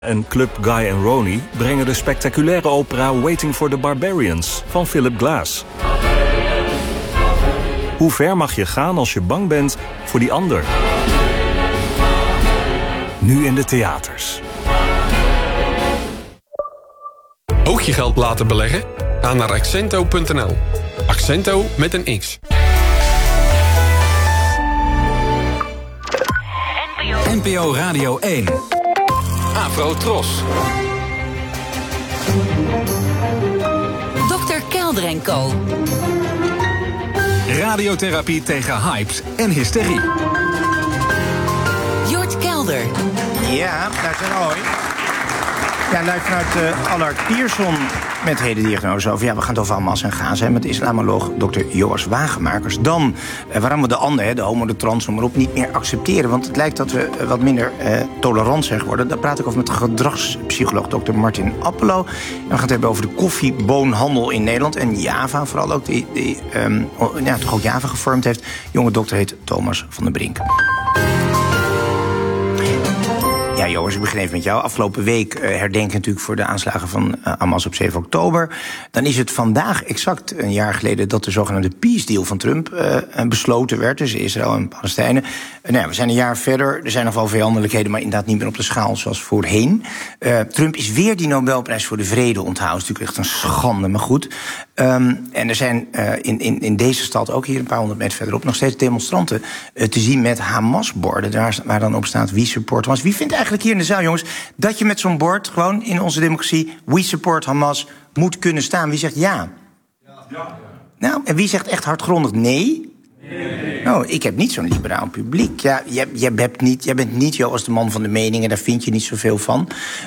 En Club Guy and Ronnie brengen de spectaculaire opera Waiting for the Barbarians van Philip Glass. Hoe ver mag je gaan als je bang bent voor die ander? Nu in de theaters. Ook je geld laten beleggen? Ga naar Accento.nl. Accento met een X. NPO Radio 1. Afro Tros. Dr. Kelder en Co. Radiotherapie tegen hypes en hysterie. Jort Kelder. Ja, daar zijn we. Ja, live vanuit Allard Pierson met hele diagnose over. Ja, we gaan het over Hamas en Gaza met islamoloog Dr. Joas Wagemakers. Dan waarom we de ander, de homo, de trans, noem maar op, niet meer accepteren. Want het lijkt dat we wat minder tolerant zijn geworden. Daar praat ik over met gedragspsycholoog Dr. Martin Appelo. En we gaan het hebben over de koffieboonhandel in Nederland. En Java, vooral ook die toch ook Java gevormd heeft. Jonge dokter heet Thomas van der Brink. Ja, Joris, ik begin even met jou. Afgelopen week herdenken natuurlijk voor de aanslagen van Hamas op 7 oktober. Dan is het vandaag exact een jaar geleden dat de zogenaamde peace deal van Trump besloten werd tussen Israël en Palestijnen. We zijn een jaar verder. Er zijn nog wel vijandelijkheden, maar inderdaad niet meer op de schaal zoals voorheen. Trump is weer die Nobelprijs voor de Vrede onthouden. Dat is natuurlijk echt een schande, maar goed. En er zijn in deze stad, ook hier een paar honderd meter verderop, nog steeds demonstranten te zien met Hamas-borden. Waar dan op staat We Support Hamas. Wie vindt eigenlijk hier in de zaal, jongens, dat je met zo'n bord gewoon in onze democratie We Support Hamas moet kunnen staan? Wie zegt ja? Ja. Nou, en wie zegt echt hardgrondig nee? Nee. Oh, ik heb niet zo'n liberaal publiek. Ja, jij bent niet, Jo, als de man van de meningen, daar vind je niet zoveel van.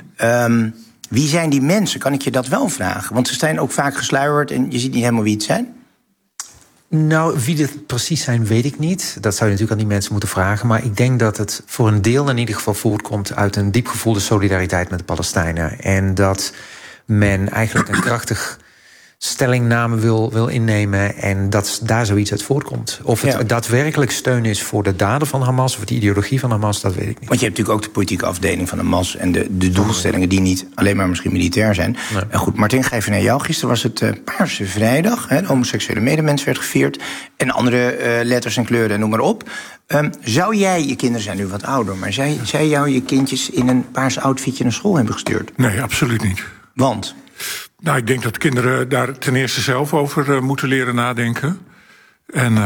Wie zijn die mensen? Kan ik je dat wel vragen? Want ze zijn ook vaak gesluierd en je ziet niet helemaal wie het zijn. Nou, wie dit precies zijn, weet ik niet. Dat zou je natuurlijk aan die mensen moeten vragen. Maar ik denk dat het voor een deel in ieder geval voortkomt uit een diep gevoelde solidariteit met de Palestijnen. En dat men eigenlijk een krachtig stellingname wil innemen en dat daar zoiets uit voortkomt. Of het daadwerkelijk steun is voor de daden van Hamas of de ideologie van Hamas, dat weet ik niet. Want je hebt natuurlijk ook de politieke afdeling van Hamas en de doelstellingen die niet alleen maar misschien militair zijn. Nee. En goed, Martin, ga even naar jou. Gisteren was het Paarse Vrijdag. De homoseksuele medemens werd gevierd. En andere letters en kleuren, noem maar op. Zou jij, je kinderen zijn nu wat ouder, maar zou jou je kindjes in een paars outfitje naar school hebben gestuurd? Nee, absoluut niet. Want? Nou, ik denk dat kinderen daar ten eerste zelf over moeten leren nadenken. En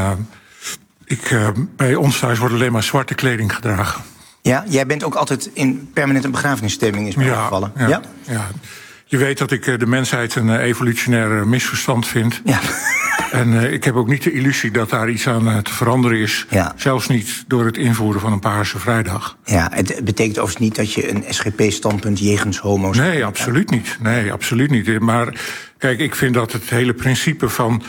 bij ons thuis wordt alleen maar zwarte kleding gedragen. Ja, jij bent ook altijd in permanente begrafenisstemming, is mij opgevallen. Ja. Je weet dat ik de mensheid een evolutionair misverstand vind. Ja. En ik heb ook niet de illusie dat daar iets aan te veranderen is. Ja. Zelfs niet door het invoeren van een Paarse Vrijdag. Ja, het betekent overigens niet dat je een SGP-standpunt jegens homo's... Nee, absoluut niet. Nee, absoluut niet. Maar kijk, ik vind dat het hele principe van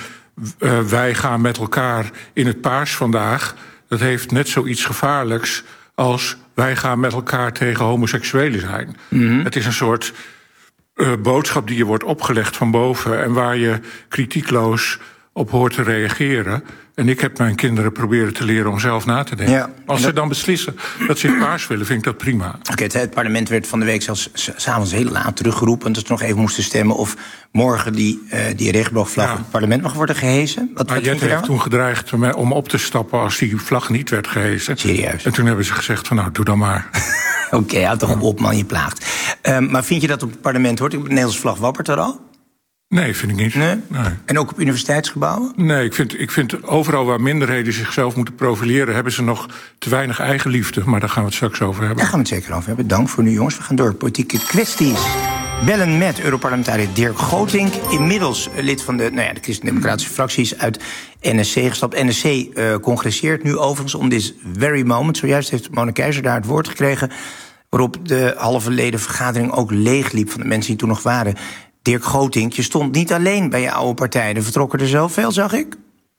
wij gaan met elkaar in het paars vandaag, dat heeft net zoiets gevaarlijks als wij gaan met elkaar tegen homoseksuelen zijn. Mm-hmm. Het is een soort boodschap die je wordt opgelegd van boven en waar je kritiekloos op hoort te reageren. En ik heb mijn kinderen proberen te leren om zelf na te denken. Ja, als ze dan beslissen dat ze in paars willen, vind ik dat prima. Oké, het parlement werd van de week zelfs 's avonds heel laat teruggeroepen, dat ze nog even moesten stemmen of morgen die regenboogvlag op het parlement mag worden gehesen. Wat Jet heeft toen gedreigd om op te stappen als die vlag niet werd gehesen. Serieus? En toen hebben ze gezegd van nou, doe dan maar. Oké, houd toch op man, je plaagt. Maar vind je dat op het parlement hoort? De Nederlandse vlag wappert er al? Nee, vind ik niet. Nee? En ook op universiteitsgebouwen? Nee, ik vind overal waar minderheden zichzelf moeten profileren, hebben ze nog te weinig eigenliefde. Maar daar gaan we het straks over hebben. Daar gaan we het zeker over hebben. Dank voor nu, jongens. We gaan door. Politieke kwesties. Bellen met Europarlementariër Dirk Gootink. Inmiddels lid van de christendemocratische fracties uit NSC gestapt. NSC congresseert nu overigens on this very moment. Zojuist heeft Mona Keizer daar het woord gekregen, waarop de halve ledenvergadering ook leegliep van de mensen die toen nog waren. Dirk Gootink, je stond niet alleen bij je oude partij. Er vertrokken er zoveel, zag ik.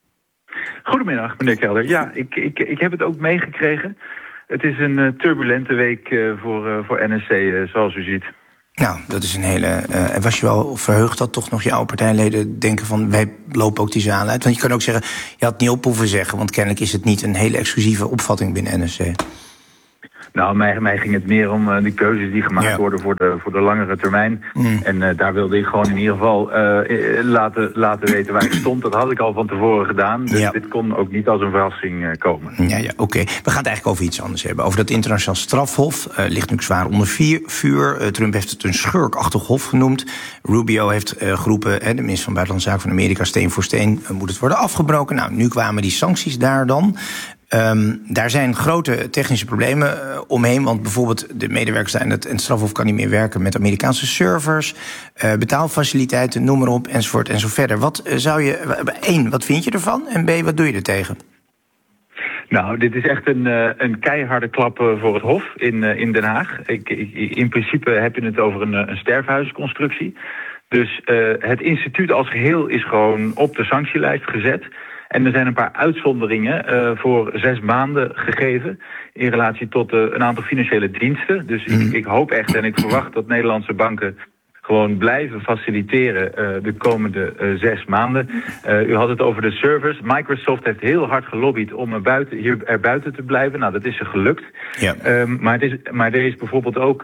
Goedemiddag, meneer Kelder. Ja, ik heb het ook meegekregen. Het is een turbulente week voor NSC, zoals u ziet. Nou, dat is een hele... was je wel verheugd dat toch nog je oude partijleden denken van, wij lopen ook die zaal uit? Want je kan ook zeggen, je had het niet op hoeven zeggen, want kennelijk is het niet een hele exclusieve opvatting binnen NSC. Nou, mij ging het meer om de keuzes die gemaakt worden voor de langere termijn. En daar wilde ik gewoon in ieder geval laten weten waar ik stond. Dat had ik al van tevoren gedaan. Dus dit kon ook niet als een verrassing komen. Ja, oké. We gaan het eigenlijk over iets anders hebben. Over dat internationaal strafhof. Ligt nu zwaar onder vuur. Trump heeft het een schurkachtig hof genoemd. Rubio heeft geroepen, de minister van Buitenlandse Zaken van Amerika, steen voor steen moet het worden afgebroken. Nou, nu kwamen die sancties daar dan. Daar zijn grote technische problemen omheen. Want bijvoorbeeld de medewerkers zijn het strafhof kan niet meer werken met Amerikaanse servers, betaalfaciliteiten, noem maar op, enzovoort en zo verder. Wat wat vind je ervan? En B, wat doe je er tegen? Nou, dit is echt een keiharde klap voor het Hof in Den Haag. In principe heb je het over een sterfhuisconstructie. Dus het instituut als geheel is gewoon op de sanctielijst gezet. En er zijn een paar uitzonderingen voor 6 maanden gegeven in relatie tot een aantal financiële diensten. Dus ik hoop echt en ik verwacht dat Nederlandse banken gewoon blijven faciliteren de komende 6 maanden. U had het over de servers. Microsoft heeft heel hard gelobbyd om er buiten te blijven. Nou, dat is ze gelukt. Ja. Maar er is bijvoorbeeld ook,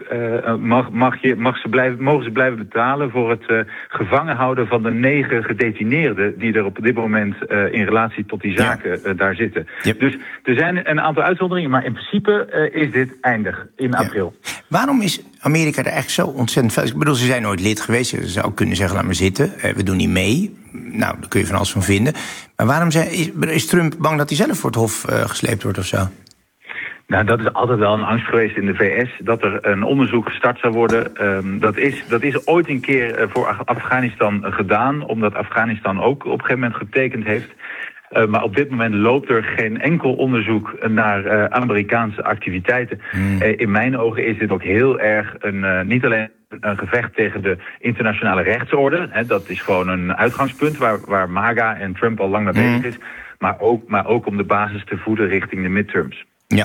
mogen ze blijven betalen voor het gevangen houden van de 9 gedetineerden die er op dit moment in relatie tot die zaken daar zitten. Yep. Dus er zijn een aantal uitzonderingen, maar in principe is dit eindig in april. Waarom is Amerika er echt zo ontzettend veel? Ik bedoel, ze zijn nooit lid geweest. Je zou kunnen zeggen, laat maar zitten. We doen niet mee. Nou, daar kun je van alles van vinden. Maar waarom is Trump bang dat hij zelf voor het hof gesleept wordt of zo? Nou, dat is altijd wel een angst geweest in de VS, dat er een onderzoek gestart zou worden. Dat is ooit een keer voor Afghanistan gedaan, omdat Afghanistan ook op een gegeven moment getekend heeft. Maar op dit moment loopt er geen enkel onderzoek naar Amerikaanse activiteiten. In mijn ogen is dit ook heel erg niet alleen een gevecht tegen de internationale rechtsorde. Dat is gewoon een uitgangspunt waar MAGA en Trump al lang mee bezig is. Maar ook om de basis te voeden richting de midterms. Ja.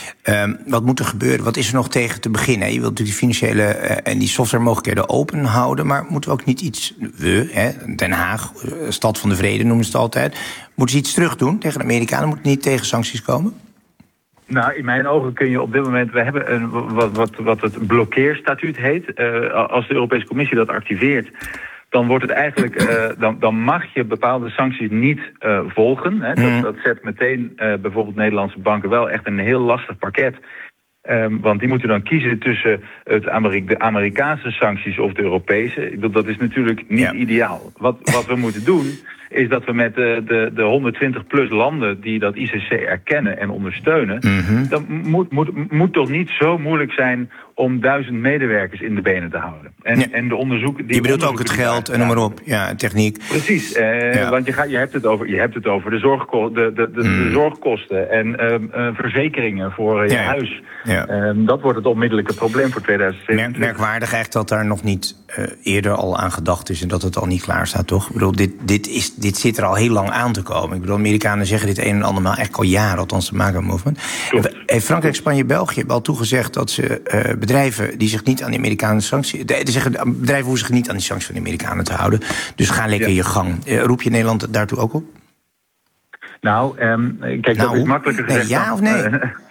Wat moet er gebeuren? Wat is er nog tegen te beginnen? Je wilt natuurlijk die financiële en die softwaremogelijkheden open houden, maar moeten we ook niet iets, Den Haag, stad van de vrede noemen ze het altijd, moeten ze iets terug doen tegen de Amerikanen? Moeten niet tegen sancties komen? Nou, in mijn ogen kun je op dit moment, we hebben wat het blokkeerstatuut heet. Als de Europese Commissie dat activeert, dan wordt het eigenlijk, dan mag je bepaalde sancties niet volgen. Hè. Dat zet meteen bijvoorbeeld Nederlandse banken wel echt een heel lastig pakket. Want die moeten dan kiezen tussen de Amerikaanse sancties of de Europese. Ik bedoel, dat is natuurlijk niet ideaal. Wat we moeten doen, is dat we met de 120 plus landen die dat ICC erkennen en ondersteunen, dan moet toch niet zo moeilijk zijn om 1000 medewerkers in de benen te houden. En de onderzoeken die... Je bedoelt ook het geld en noem maar op. Ja, techniek. Precies. Want je hebt het over de zorgkosten en verzekeringen voor je huis. Ja. Dat wordt het onmiddellijke probleem voor 2027. Merkwaardig echt dat daar nog niet eerder al aan gedacht is en dat het al niet klaar staat, toch? Ik bedoel, dit zit er al heel lang aan te komen. Ik bedoel, Amerikanen zeggen dit een en ander maar eigenlijk al jaren, althans de MAGA-movement. Frankrijk, Spanje, België hebben al toegezegd dat ze bedrijven die zich niet aan de Amerikaanse sancties, bedrijven hoeven zich niet aan die sancties van de Amerikanen te houden. Dus ga lekker je gang. Roep je Nederland daartoe ook op? Nou, kijk, dat is makkelijker gezegd. Ja of nee?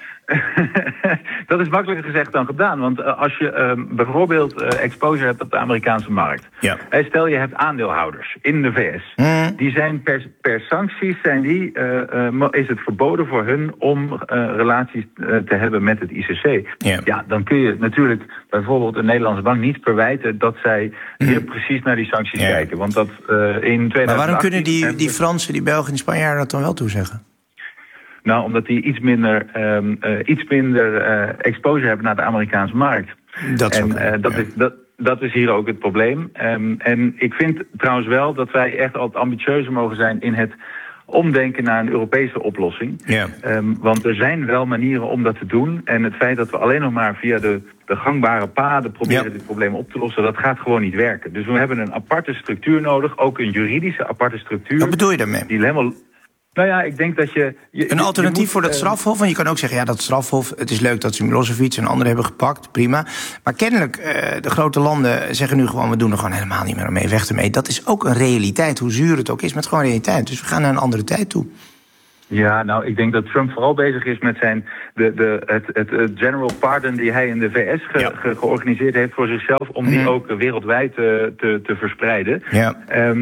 Dat is makkelijker gezegd dan gedaan. Want als je bijvoorbeeld exposure hebt op de Amerikaanse markt. Ja. Stel je hebt aandeelhouders in de VS. Die zijn per sancties is het verboden voor hun om relaties te hebben met het ICC. Ja, dan kun je natuurlijk bijvoorbeeld een Nederlandse bank niet verwijten dat zij hier precies naar die sancties kijken. Want dat in 2018... Maar waarom kunnen die Fransen, die Belgen en die Spanjaarden dat dan wel toezeggen? Nou, omdat die iets minder exposure hebben naar de Amerikaanse markt. Dat is hier ook het probleem. En ik vind trouwens wel dat wij echt altijd ambitieuzer mogen zijn in het omdenken naar een Europese oplossing. Yeah. Want er zijn wel manieren om dat te doen. En het feit dat we alleen nog maar via de gangbare paden proberen dit probleem op te lossen, dat gaat gewoon niet werken. Dus we hebben een aparte structuur nodig, ook een juridische aparte structuur. Wat bedoel je daarmee? Die helemaal... Nou ja, ik denk dat je een alternatief voor dat strafhof. Want je kan ook zeggen, dat strafhof, het is leuk dat ze Milosevic en anderen hebben gepakt, prima. Maar kennelijk, de grote landen zeggen nu gewoon, we doen er gewoon helemaal niet meer mee, weg ermee. Dat is ook een realiteit, hoe zuur het ook is, maar het is gewoon realiteit. Dus we gaan naar een andere tijd toe. Ja, nou, ik denk dat Trump vooral bezig is met het general pardon die hij in de VS georganiseerd heeft voor zichzelf, om die ook wereldwijd te verspreiden. Ja.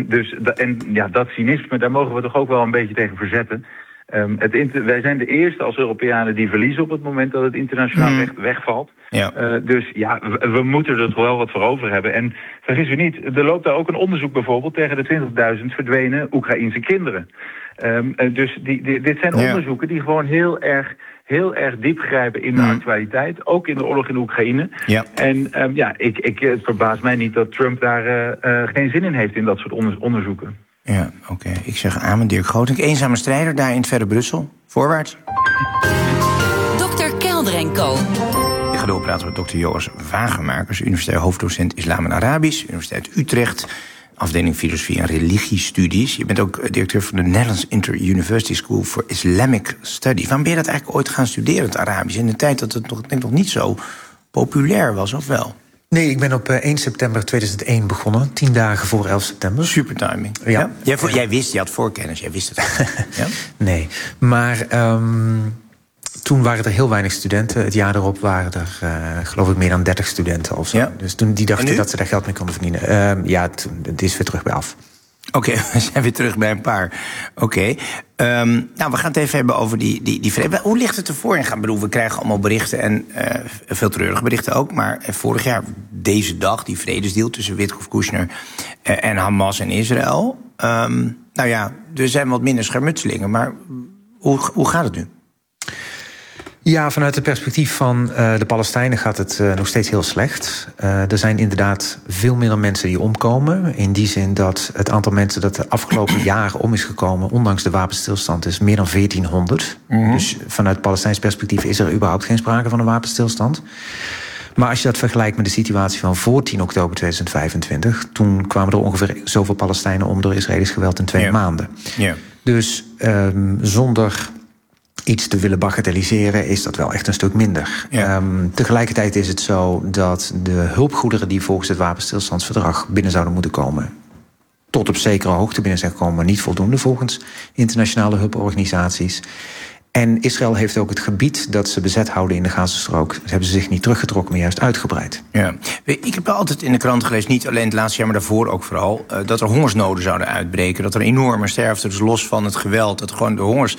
Dat cynisme, daar mogen we toch ook wel een beetje tegen verzetten. Wij zijn de eerste als Europeanen die verliezen op het moment dat het internationaal recht wegvalt. Ja. We moeten er toch wel wat voor over hebben. En vergis u niet, er loopt daar ook een onderzoek bijvoorbeeld tegen de 20.000 verdwenen Oekraïense kinderen. Dit zijn onderzoeken die gewoon heel erg diep grijpen in de actualiteit. Ook in de oorlog in Oekraïne. Ja. En het verbaast mij niet dat Trump daar geen zin in heeft in dat soort onderzoeken. Ja, oké. Ik zeg amen, Dirk Grotink. Eenzame strijder daar in het verre Brussel. Voorwaarts. Dr. Kelder en Co. Ik ga doorpraten met dokter Joris Wagenmakers, universitair hoofddocent Islam en Arabisch, Universiteit Utrecht, afdeling Filosofie en Religiestudies. Je bent ook directeur van de Netherlands Inter-University School for Islamic Studies. Waarom ben je dat eigenlijk ooit gaan studeren, het Arabisch, in de tijd dat het nog niet zo populair was, of wel? Nee, ik ben op 1 september 2001 begonnen. 10 dagen voor 11 september. Super timing. Ja. Jij wist, je had voorkennis, jij wist het. Ja? Nee, maar toen waren er heel weinig studenten. Het jaar erop waren er, geloof ik, meer dan 30 studenten of zo. Ja. Dus toen die dachten dat ze daar geld mee konden verdienen. Het is weer terug bij af. Oké, we zijn weer terug bij een paar. Oké. We gaan het even hebben over die vrede. Hoe ligt het ervoor? We krijgen allemaal berichten en veel treurige berichten ook. Maar vorig jaar, deze dag, die vredesdeal tussen Witkoff, Kushner en Hamas en Israël. Er zijn wat minder schermutselingen. Maar hoe gaat het nu? Ja, vanuit het perspectief van de Palestijnen gaat het nog steeds heel slecht. Er zijn inderdaad veel minder mensen die omkomen. In die zin dat het aantal mensen dat de afgelopen jaren om is gekomen, ondanks de wapenstilstand, is meer dan 1400. Dus vanuit het Palestijns perspectief is er überhaupt geen sprake van een wapenstilstand. Maar als je dat vergelijkt met de situatie van voor 10 oktober 2025... toen kwamen er ongeveer zoveel Palestijnen om door Israëlisch geweld in 2 maanden. Ja. Dus zonder iets te willen bagatelliseren is dat wel echt een stuk minder. Ja. Tegelijkertijd is het zo dat de hulpgoederen die volgens het wapenstilstandsverdrag binnen zouden moeten komen, tot op zekere hoogte binnen zijn gekomen, maar niet voldoende volgens internationale hulporganisaties. En Israël heeft ook het gebied dat ze bezet houden in de Gazastrook, hebben ze zich niet teruggetrokken, maar juist uitgebreid. Ja. Ik heb altijd in de krant gelezen, niet alleen het laatste jaar, maar daarvoor ook vooral, dat er hongersnoden zouden uitbreken, dat er enorme sterfte, dus los van het geweld, dat gewoon de hongers.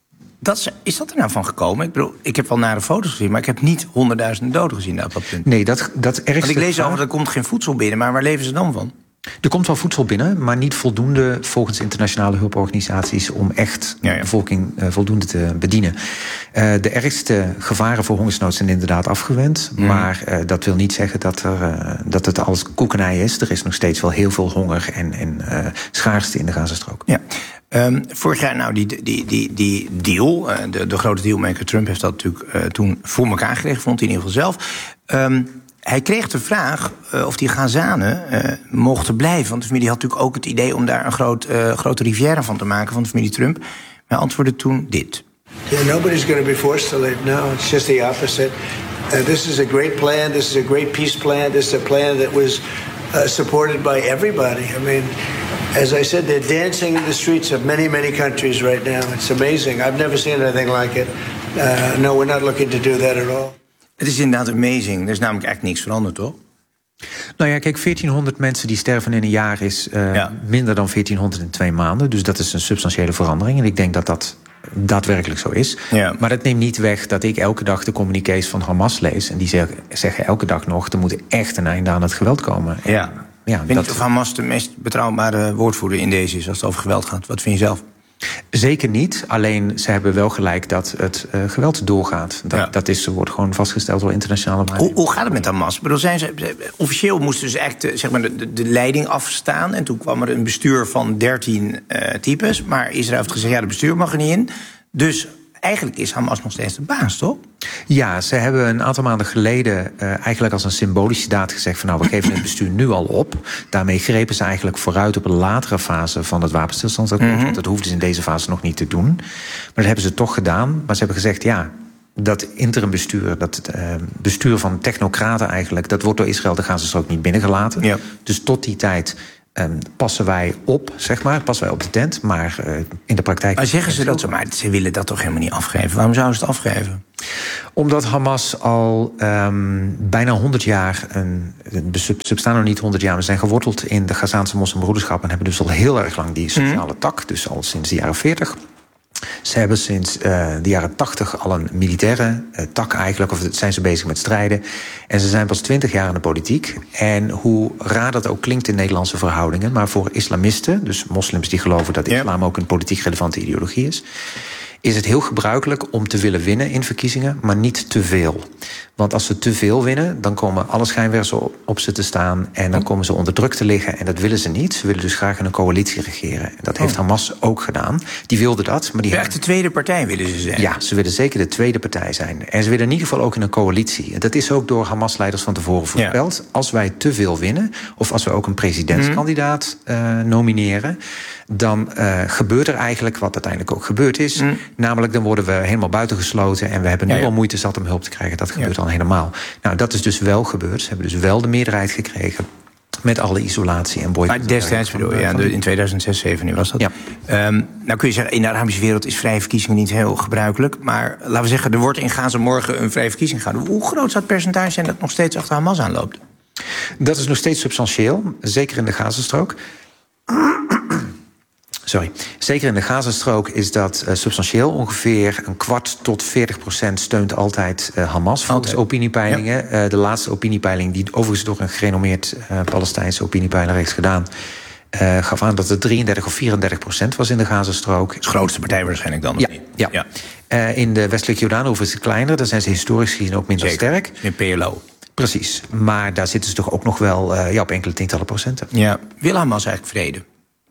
Is dat er nou van gekomen? Ik bedoel, ik heb wel nare foto's gezien, maar ik heb niet 100.000 doden gezien op dat punt. Nee, dat ergste. Want ik lees over, er komt geen voedsel binnen, maar waar leven ze dan van? Er komt wel voedsel binnen, maar niet voldoende volgens internationale hulporganisaties om echt de bevolking voldoende te bedienen. De ergste gevaren voor hongersnood zijn inderdaad afgewend. Maar dat wil niet zeggen dat het alles koekenij is. Er is nog steeds wel heel veel honger en schaarste in de Gazastrook. Ja. Vorig jaar, die deal, de grote dealmaker Trump heeft dat natuurlijk toen voor elkaar gekregen, vond hij in ieder geval zelf. Hij kreeg de vraag of die Gazanen mochten blijven. Want de familie had natuurlijk ook het idee om daar een grote rivière van te maken van de familie Trump. Maar hij antwoordde toen dit. Yeah, nobody's going to be forced to leave. No, it's just the opposite. This is a great plan. This is a great peace plan. This is a plan that was supported by everybody. I mean, as I said, they're dancing in the streets of many, many countries right now. It's amazing. I've never seen anything like it. No, we're not looking to do that at all. Het is inderdaad amazing. Er is namelijk eigenlijk niks veranderd, toch? Nou ja, kijk, 1400 mensen die sterven in een jaar is minder dan 1400 in 2 maanden. Dus dat is een substantiële verandering. En ik denk dat dat daadwerkelijk zo is. Ja. Maar dat neemt niet weg dat ik elke dag de communiqués van Hamas lees. En die zeggen elke dag nog, er moet echt een einde aan het geweld komen. Ja. Ik weet niet of Hamas de meest betrouwbare woordvoerder in deze is als het over geweld gaat. Wat vind je zelf? Zeker niet, alleen ze hebben wel gelijk dat het geweld doorgaat. Dat wordt gewoon vastgesteld door internationale waarnemingen. Hoe gaat het met Hamas? Ik bedoel, officieel moesten ze eigenlijk de leiding afstaan. En toen kwam er een bestuur van 13 types. Maar Israël heeft gezegd, de bestuur mag er niet in. Dus eigenlijk is Hamas nog steeds de baas, toch? Ja, ze hebben een aantal maanden geleden eigenlijk als een symbolische daad gezegd van we geven het bestuur nu al op. Daarmee grepen ze eigenlijk vooruit op een latere fase van het wapenstilstandsakkoord. Want dat hoefden ze in deze fase nog niet te doen. Maar dat hebben ze toch gedaan. Maar ze hebben gezegd, dat interimbestuur, dat bestuur van technocraten eigenlijk, dat wordt door Israël de Gazastrook niet binnengelaten. Ja. Dus tot die tijd passen wij op, zeg maar. Passen wij op de tent, maar in de praktijk... Maar zeggen ze dat zo? Maar ze willen dat toch helemaal niet afgeven? Waarom zouden ze het afgeven? Omdat Hamas al bijna 100 jaar... ze bestaan nog niet 100 jaar... maar zijn geworteld in de Gazaanse moslimbroederschap... en hebben dus al heel erg lang die sociale tak. Dus al sinds de jaren 40... Ze hebben sinds de jaren 80 al een militaire tak eigenlijk... of zijn ze bezig met strijden. En ze zijn pas 20 jaar in de politiek. En hoe raar dat ook klinkt in Nederlandse verhoudingen... maar voor islamisten, dus moslims die geloven... dat islam ook een politiek relevante ideologie is het heel gebruikelijk om te willen winnen in verkiezingen... maar niet te veel. Want als ze te veel winnen, dan komen alle schijnwerpers op ze te staan... en dan komen ze onder druk te liggen en dat willen ze niet. Ze willen dus graag in een coalitie regeren. En dat heeft Hamas ook gedaan. Die wilden dat. Maar die echt de tweede partij willen ze zijn? Ja, ze willen zeker de tweede partij zijn. En ze willen in ieder geval ook in een coalitie. En dat is ook door Hamas-leiders van tevoren voorspeld. Ja. Als wij te veel winnen, of als we ook een presidentskandidaat nomineren... dan gebeurt er eigenlijk wat uiteindelijk ook gebeurd is. Namelijk, dan worden we helemaal buitengesloten... en we hebben nu al moeite zat om hulp te krijgen. Dat gebeurt dan helemaal. Nou, dat is dus wel gebeurd. Ze hebben dus wel de meerderheid gekregen... met alle isolatie en boycott. Maar destijds bedoel je, in 2006, 2007 was dat. Ja. Nou kun je zeggen, in de Arabische wereld is vrije verkiezingen niet heel gebruikelijk. Maar laten we zeggen, er wordt in Gaza morgen een vrije verkiezing gehouden. Hoe groot zou het percentage zijn dat nog steeds achter Hamas aanloopt? Dat is nog steeds substantieel, zeker in de Gazastrook. Zeker in de Gazastrook is dat substantieel. Ongeveer 25% tot 40% steunt altijd Hamas volgens opiniepeilingen. Ja. De laatste opiniepeiling, die overigens door een gerenommeerd Palestijnse opiniepeiler is gedaan... gaf aan dat het 33 of 34% was in de Gazastrook. De grootste partij waarschijnlijk dan? Ja. In de westelijke Jordaanhoever is het kleiner. Daar zijn ze historisch gezien ook minder sterk. In PLO. Precies. Maar daar zitten ze toch ook nog wel op enkele tientallen procenten. Ja. Wil Hamas eigenlijk vrede?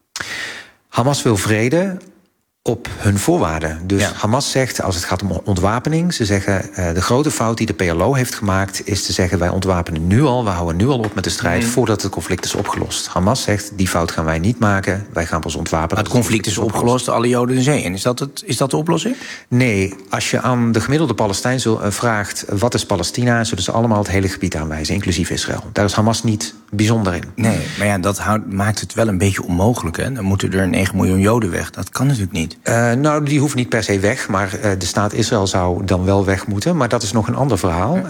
Hamas wil vrede op hun voorwaarden. Dus Hamas zegt, als het gaat om ontwapening... ze zeggen, de grote fout die de PLO heeft gemaakt... is te zeggen, wij ontwapenen nu al... we houden nu al op met de strijd voordat het conflict is opgelost. Hamas zegt, die fout gaan wij niet maken. Wij gaan pas ontwapenen. Maar het conflict is opgelost, alle Joden in zee. En is dat de oplossing? Nee, als je aan de gemiddelde Palestijn vraagt... wat is Palestina, zullen ze allemaal het hele gebied aanwijzen... inclusief Israël. Daar is Hamas niet bijzonder in. Nee, maar ja, dat maakt het wel een beetje onmogelijk. Hè? Dan moeten er 9 miljoen Joden weg. Dat kan natuurlijk niet. Nou, die hoeft niet per se weg, maar de staat Israël zou dan wel weg moeten. Maar dat is nog een ander verhaal.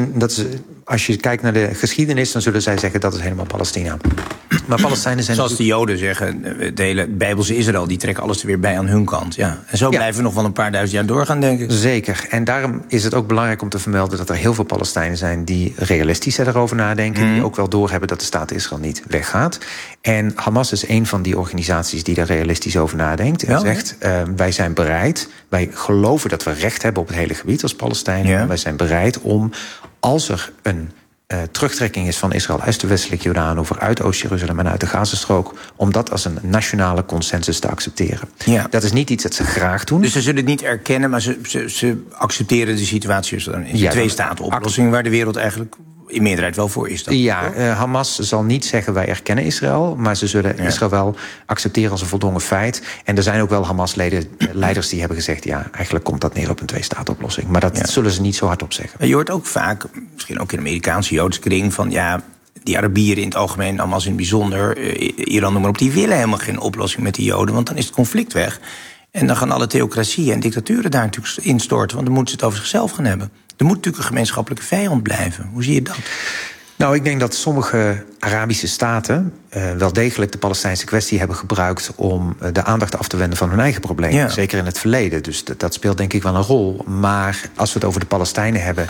Als je kijkt naar de geschiedenis, dan zullen zij zeggen dat is helemaal Palestina. Maar Palestijnen zijn... Zoals de Joden zeggen, de hele Bijbelse Israël... die trekken alles er weer bij aan hun kant. Ja. En zo blijven we nog wel een paar duizend jaar doorgaan, denk ik. Zeker. En daarom is het ook belangrijk om te vermelden... dat er heel veel Palestijnen zijn die realistisch erover nadenken... die ook wel doorhebben dat de staat Israël niet weggaat. En Hamas is een van die organisaties die daar realistisch over nadenkt. En zegt, wij zijn bereid, wij geloven dat we recht hebben op het hele gebied als Palestijnen. Ja. Wij zijn bereid om, als er een terugtrekking is van Israël uit de westelijke Jordaanoever, uit Oost-Jeruzalem en uit de Gazastrook, om dat als een nationale consensus te accepteren. Ja. Dat is niet iets dat ze graag doen. Dus ze zullen het niet erkennen, maar ze accepteren de situatie. Dus dan is een twee-staten-oplossing waar de wereld eigenlijk in meerderheid wel voor is. Hamas zal niet zeggen wij erkennen Israël, maar ze zullen Israël wel accepteren als een voldongen feit. En er zijn ook wel Hamas-leiders die hebben gezegd, ja, eigenlijk komt dat neer op een twee-staten-oplossing. Maar dat zullen ze niet zo hardop zeggen. Je hoort ook vaak, misschien ook in de Amerikaanse Joodse kring, van die Arabieren in het algemeen, Hamas in het bijzonder, Iran noem maar op, die willen helemaal geen oplossing met die Joden, want dan is het conflict weg. En dan gaan alle theocratieën en dictaturen daar natuurlijk instorten, want dan moeten ze het over zichzelf gaan hebben. Er moet natuurlijk een gemeenschappelijke vijand blijven. Hoe zie je dat? Nou, ik denk dat sommige Arabische staten wel degelijk de Palestijnse kwestie hebben gebruikt om de aandacht af te wenden van hun eigen problemen. Ja. Zeker in het verleden. Dus dat speelt denk ik wel een rol. Maar als we het over de Palestijnen hebben,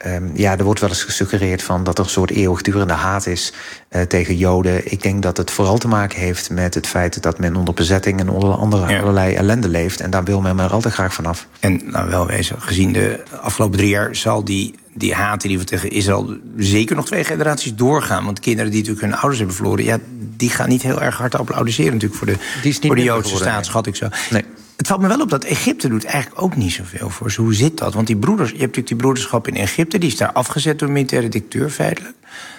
er wordt wel eens gesuggereerd van dat er een soort eeuwigdurende haat is tegen Joden. Ik denk dat het vooral te maken heeft met het feit dat men onder bezetting en onder allerlei ellende leeft. En daar wil men er altijd graag vanaf. En nou wel wezen, gezien de afgelopen 3 jaar zal die haat die we tegen Israël zeker nog 2 generaties doorgaan. Want kinderen die natuurlijk hun ouders hebben verloren, die gaan niet heel erg hard applaudisseren natuurlijk voor de Joodse staat, schat ik zo. Nee. Het valt me wel op dat Egypte doet eigenlijk ook niet zoveel voor ze. Hoe zit dat? Want je hebt natuurlijk die broederschap in Egypte, die is daar afgezet door een militaire dictator feitelijk.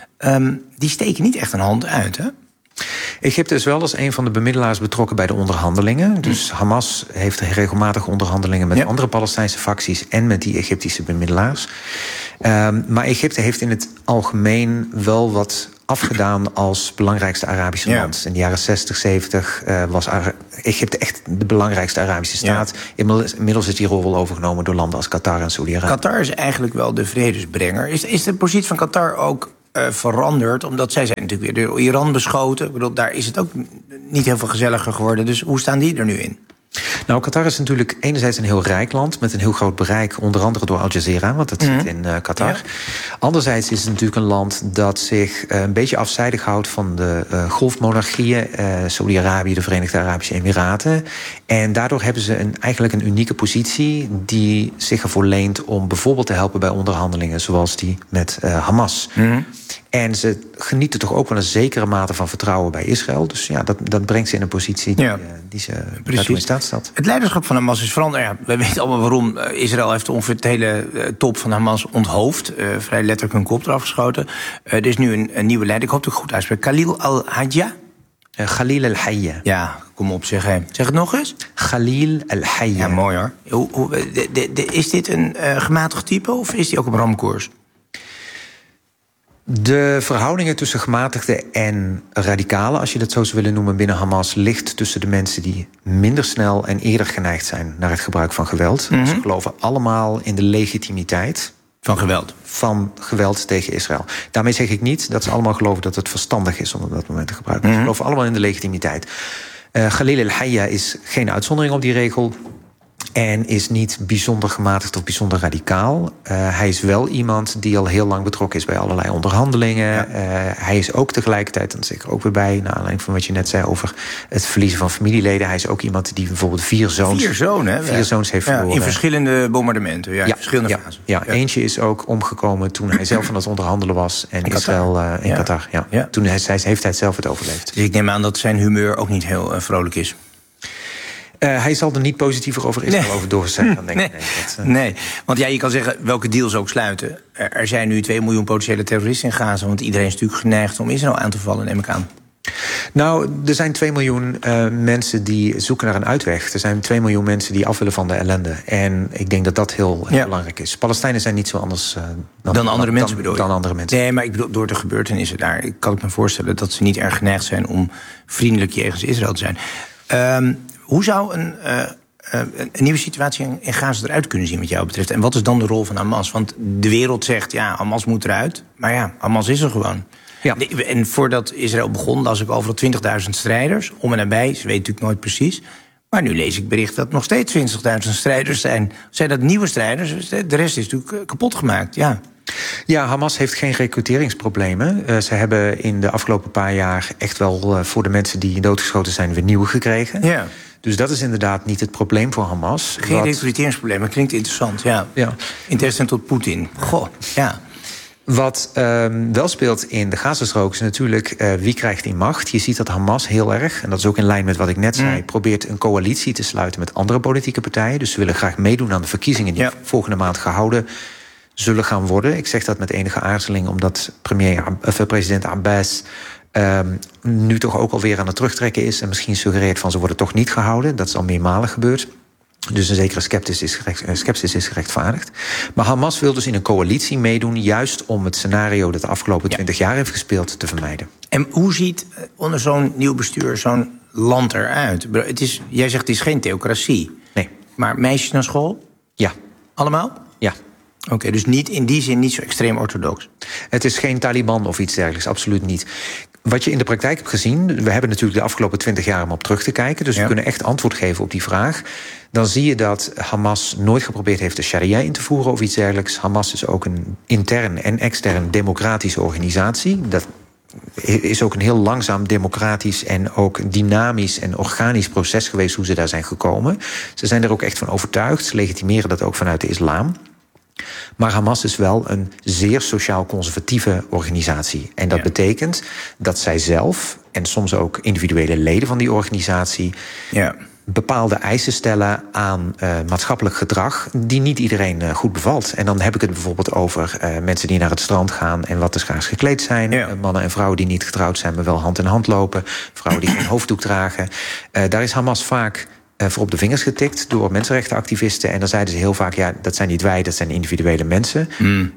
Die steken niet echt een hand uit, hè? Egypte is wel als een van de bemiddelaars betrokken bij de onderhandelingen. Dus Hamas heeft regelmatig onderhandelingen met andere Palestijnse facties en met die Egyptische bemiddelaars. Maar Egypte heeft in het algemeen wel wat afgedaan als belangrijkste Arabische land. In de jaren 60, 70 was Egypte echt de belangrijkste Arabische staat. Inmiddels is die rol wel overgenomen door landen als Qatar en Saudi-Arabië. Qatar is eigenlijk wel de vredesbrenger. Is de positie van Qatar ook veranderd? Omdat zij zijn natuurlijk weer door Iran beschoten. Ik bedoel, daar is het ook niet heel veel gezelliger geworden. Dus hoe staan die er nu in? Nou, Qatar is natuurlijk enerzijds een heel rijk land met een heel groot bereik, onder andere door Al Jazeera, want dat zit in Qatar. Ja. Anderzijds is het natuurlijk een land dat zich een beetje afzijdig houdt van de golfmonarchieën, Saudi-Arabië, de Verenigde Arabische Emiraten. En daardoor hebben ze eigenlijk een unieke positie die zich ervoor leent om bijvoorbeeld te helpen bij onderhandelingen zoals die met Hamas. En ze genieten toch ook wel een zekere mate van vertrouwen bij Israël. Dus ja, dat brengt ze in een positie die ze daartoe in staat stelt. Het leiderschap van Hamas is veranderd. Ja, we weten allemaal waarom. Israël heeft ongeveer het hele top van Hamas onthoofd. Vrij letterlijk een kop eraf geschoten. Er is nu een nieuwe leider. Ik hoop dat ik het goed uitspreek. Khalil al-Hayya. Khalil al-Hayya. Ja, kom op, zeg het nog eens. Khalil al-Hayya. Ja, mooi hoor. Is dit een gematigd type of is die ook op ramkoers? De verhoudingen tussen gematigden en radicalen, als je dat zo zou willen noemen, binnen Hamas ligt tussen de mensen die minder snel en eerder geneigd zijn naar het gebruik van geweld. Ze geloven allemaal in de legitimiteit van geweld tegen Israël. Daarmee zeg ik niet dat ze allemaal geloven dat het verstandig is om op dat moment te gebruiken. Ze geloven allemaal in de legitimiteit. Khalil al-Hayya is geen uitzondering op die regel. En is niet bijzonder gematigd of bijzonder radicaal. Hij is wel iemand die al heel lang betrokken is bij allerlei onderhandelingen. Ja. Hij is ook tegelijkertijd, dan zeg ik ook weer bij, naar aanleiding van wat je net zei over het verliezen van familieleden. Hij is ook iemand die bijvoorbeeld 4 zoons heeft verloren. In verschillende bombardementen, in verschillende fasen. Ja, eentje is ook omgekomen toen hij zelf aan het onderhandelen was. En Israël in Qatar. Ja. Toen heeft hij het zelf het overleefd. Dus ik neem aan dat zijn humeur ook niet heel vrolijk is. Hij zal er niet positiever over Israël over doorgezet dan denk ik. Nee, want je kan zeggen welke deals ook sluiten. Er zijn nu 2 miljoen potentiële terroristen in Gaza, want iedereen is natuurlijk geneigd om Israël aan te vallen, neem ik aan. Nou, er zijn 2 miljoen mensen die zoeken naar een uitweg. Er zijn 2 miljoen mensen die af willen van de ellende. En ik denk dat dat heel belangrijk is. Palestijnen zijn niet zo anders dan andere mensen, bedoel je? Dan andere mensen. Nee, maar ik bedoel, door de gebeurtenissen daar kan ik me voorstellen dat ze niet erg geneigd zijn om vriendelijk jegens Israël te zijn. Hoe zou een nieuwe situatie in Gaza eruit kunnen zien wat jou betreft? En wat is dan de rol van Hamas? Want de wereld zegt, Hamas moet eruit. Maar Hamas is er gewoon. Ja. En voordat Israël begon, las ik overal 20.000 strijders. Om en nabij, ze weten natuurlijk nooit precies. Maar nu lees ik bericht dat nog steeds 20.000 strijders zijn. Zijn dat nieuwe strijders? De rest is natuurlijk kapot gemaakt, Ja, Hamas heeft geen recruteringsproblemen. Ze hebben in de afgelopen paar jaar echt wel voor de mensen die doodgeschoten zijn weer nieuwe gekregen. Ja. Dus dat is inderdaad niet het probleem voor Hamas. Geen recruteringsprobleem, dat klinkt interessant, In tegenstelling tot Poetin. Wat wel speelt in de Gazastrook is natuurlijk wie krijgt die macht. Je ziet dat Hamas heel erg, en dat is ook in lijn met wat ik net zei, probeert een coalitie te sluiten met andere politieke partijen. Dus ze willen graag meedoen aan de verkiezingen die volgende maand gehouden zullen gaan worden. Ik zeg dat met enige aarzeling, omdat president Abbas nu toch ook alweer aan het terugtrekken is en misschien suggereert van ze worden toch niet gehouden. Dat is al meermalen gebeurd. Dus een zekere sceptisch is gerechtvaardigd. Maar Hamas wil dus in een coalitie meedoen, juist om het scenario dat de afgelopen 20 jaar heeft gespeeld te vermijden. En hoe ziet onder zo'n nieuw bestuur zo'n land eruit? Jij zegt het is geen theocratie. Nee. Maar meisjes naar school? Ja. Allemaal? Ja. Oké, dus niet in die zin niet zo extreem orthodox. Het is geen Taliban of iets dergelijks, absoluut niet. Wat je in de praktijk hebt gezien, we hebben natuurlijk de afgelopen 20 jaar om op terug te kijken, dus we kunnen echt antwoord geven op die vraag. Dan zie je dat Hamas nooit geprobeerd heeft de sharia in te voeren of iets dergelijks. Hamas is ook een intern en extern democratische organisatie. Dat is ook een heel langzaam democratisch en ook dynamisch en organisch proces geweest hoe ze daar zijn gekomen. Ze zijn er ook echt van overtuigd, ze legitimeren dat ook vanuit de islam. Maar Hamas is wel een zeer sociaal-conservatieve organisatie. En dat betekent dat zij zelf, en soms ook individuele leden van die organisatie, bepaalde eisen stellen aan maatschappelijk gedrag die niet iedereen goed bevalt. En dan heb ik het bijvoorbeeld over mensen die naar het strand gaan en wat te schaars gekleed zijn. Mannen en vrouwen die niet getrouwd zijn, maar wel hand in hand lopen. Vrouwen die geen hoofddoek dragen. Daar is Hamas vaak voor op de vingers getikt door mensenrechtenactivisten. En dan zeiden ze heel vaak, dat zijn niet wij, dat zijn individuele mensen.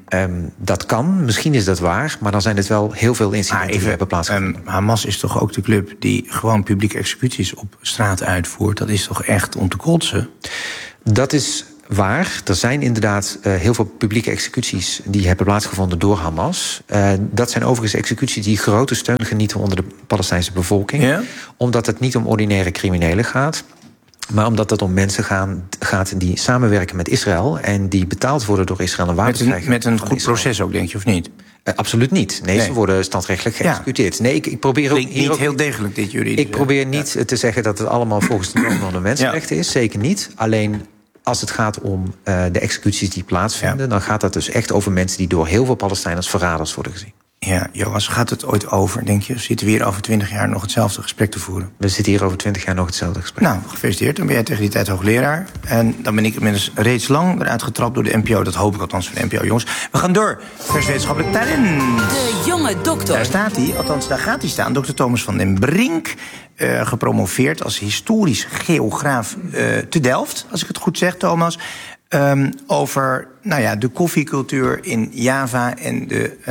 Dat kan, misschien is dat waar, maar dan zijn het wel heel veel incidenten die hebben plaatsgevonden. Hamas is toch ook de club die gewoon publieke executies op straat uitvoert? Dat is toch echt om te kotsen? Dat is waar. Er zijn inderdaad heel veel publieke executies die hebben plaatsgevonden door Hamas. Dat zijn overigens executies die grote steun genieten onder de Palestijnse bevolking. Ja? Omdat het niet om ordinaire criminelen gaat, maar omdat het om mensen gaat die samenwerken met Israël en die betaald worden door Israël en wapens krijgen. Met een goed proces ook, denk je, of niet? Absoluut niet. Nee, ze worden standrechtelijk geëxecuteerd. Ja. Nee, ik probeer ook niet heel degelijk dit juridisch. Ik probeer niet te zeggen dat het allemaal volgens de normen van de mensenrechten is. Zeker niet. Alleen als het gaat om de executies die plaatsvinden, dan gaat dat dus echt over mensen die door heel veel Palestijnen als verraders worden gezien. Ja, Joas, gaat het ooit over, denk je? Zitten we hier over 20 jaar nog hetzelfde gesprek te voeren? We zitten hier over 20 jaar nog hetzelfde gesprek. Nou, gefeliciteerd. Dan ben jij tegen die tijd hoogleraar. En dan ben ik inmiddels reeds lang eruit getrapt door de NPO. Dat hoop ik althans van de NPO, jongens. We gaan door. Vers wetenschappelijk talent. De jonge dokter. Daar staat hij, althans daar gaat hij staan. Dr. Thomas van den Brink. Gepromoveerd als historisch geograaf te Delft. Als ik het goed zeg, Thomas. Over de koffiecultuur in Java en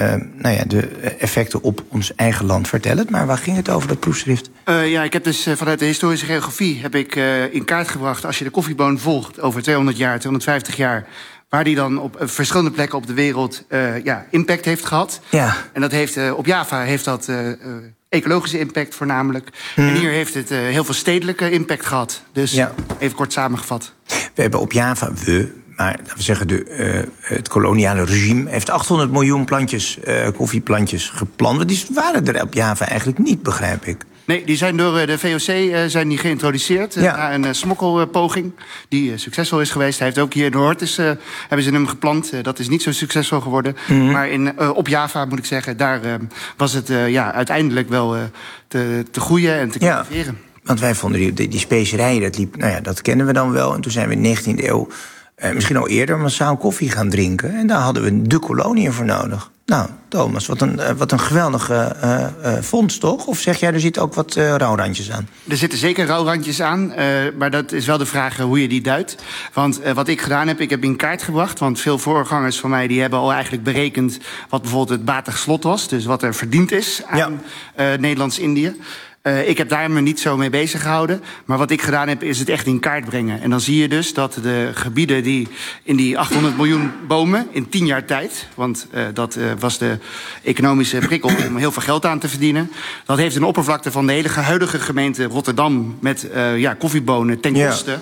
de effecten op ons eigen land. Vertel het, maar waar ging het over, dat proefschrift? Ik heb dus vanuit de historische geografie in kaart gebracht, als je de koffieboon volgt over 200 jaar, 250 jaar, waar die dan op verschillende plekken op de wereld impact heeft gehad. Ja. En dat heeft op Java heeft dat ecologische impact voornamelijk. En hier heeft het heel veel stedelijke impact gehad. Dus even kort samengevat. We hebben op Java, maar laten we zeggen, het koloniale regime heeft 800 miljoen koffieplantjes geplant. Die waren er op Java eigenlijk niet, begrijp ik. Nee, die zijn door de VOC zijn die geïntroduceerd na een smokkelpoging die succesvol is geweest. Hij heeft ook hier in Noord hebben ze hem geplant. Dat is niet zo succesvol geworden. Maar op Java, moet ik zeggen, daar was het uiteindelijk wel te groeien en te cultiveren. Want wij vonden die specerijen, dat liep, dat kennen we dan wel. En toen zijn we in de 19e eeuw, misschien al eerder, massaal koffie gaan drinken. En daar hadden we de koloniën voor nodig. Nou, Thomas, wat een geweldige vondst, toch? Of zeg jij, er zitten ook wat rouwrandjes aan? Er zitten zeker rouwrandjes aan, maar dat is wel de vraag hoe je die duidt. Want wat ik gedaan heb, ik heb in kaart gebracht, want veel voorgangers van mij die hebben al eigenlijk berekend wat bijvoorbeeld het batig slot was, dus wat er verdiend is aan Nederlands-Indië. Ik heb daar me niet zo mee bezig gehouden. Maar wat ik gedaan heb, is het echt in kaart brengen. En dan zie je dus dat de gebieden die in die 800 miljoen bomen in 10 jaar tijd, want dat was de economische prikkel om heel veel geld aan te verdienen. Dat heeft een oppervlakte van de hele huidige gemeente Rotterdam met koffiebonen ten koste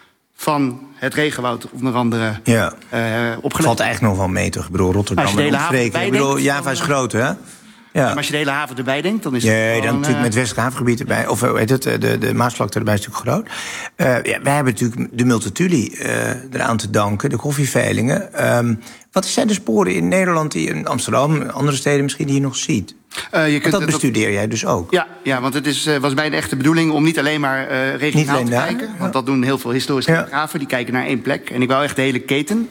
van het regenwoud onder andere opgelegd. Valt eigenlijk nog wel mee, toch? Ik bedoel, Rotterdam en omstreken. Ik bedoel, Java is groot, hè? Ja. Maar als je de hele haven erbij denkt, dan is het dan natuurlijk met het Westelijk Havengebied erbij. Of de Maasvlakte erbij is natuurlijk groot. Wij hebben natuurlijk de multatuli eraan te danken, de koffieveilingen. Wat zijn de sporen in Nederland, die in Amsterdam, andere steden misschien, die je nog ziet? Dat bestudeer jij dus ook? Ja, want het was bijna echt de bedoeling om niet alleen maar regionaal te kijken. Want dat doen heel veel historische geografen, die kijken naar één plek. En ik wou echt de hele keten.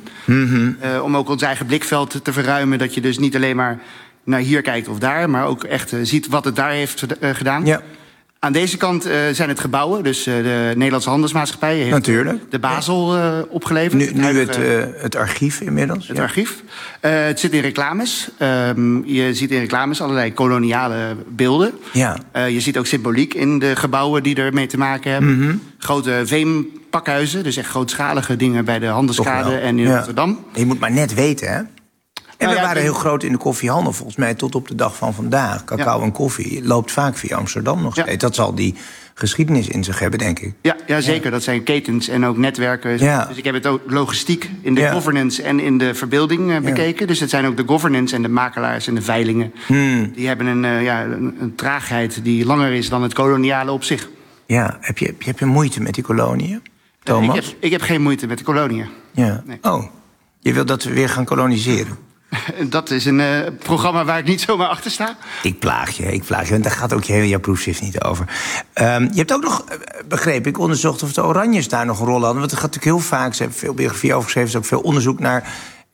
Om ook ons eigen blikveld te verruimen. Dat je dus niet alleen maar naar hier kijkt of daar, maar ook echt ziet wat het daar heeft gedaan. Ja. Aan deze kant zijn het gebouwen. Dus de Nederlandse Handelsmaatschappij heeft de Basel opgeleverd. Nu het archief inmiddels. Het archief. Het zit in reclames. Je ziet in reclames allerlei koloniale beelden. Ja. Je ziet ook symboliek in de gebouwen die ermee te maken hebben. Grote veempakhuizen, dus echt grootschalige dingen bij de Handelskade en in Rotterdam. Je moet maar net weten, hè? En we waren heel groot in de koffiehandel, volgens mij, tot op de dag van vandaag. Cacao en koffie loopt vaak via Amsterdam nog steeds. Dat zal die geschiedenis in zich hebben, denk ik. Ja, zeker. Dat zijn ketens en ook netwerken. Ja. Dus ik heb het ook logistiek in de governance en in de verbeelding bekeken. Dus het zijn ook de governance en de makelaars en de veilingen. Die hebben een traagheid die langer is dan het koloniale op zich. Ja, heb je moeite met die koloniën, Thomas? Ik heb geen moeite met de koloniën. Ja. Nee. Oh, je wilt dat we weer gaan koloniseren? Dat is een programma waar ik niet zomaar achter sta. Ik plaag je. En daar gaat ook jouw proefschrift niet over. Je hebt ook nog, begrepen, ik onderzocht of de Oranjes daar nog een rol hadden. Want er gaat natuurlijk heel vaak, ze hebben veel biografie over geschreven, er is ook veel onderzoek naar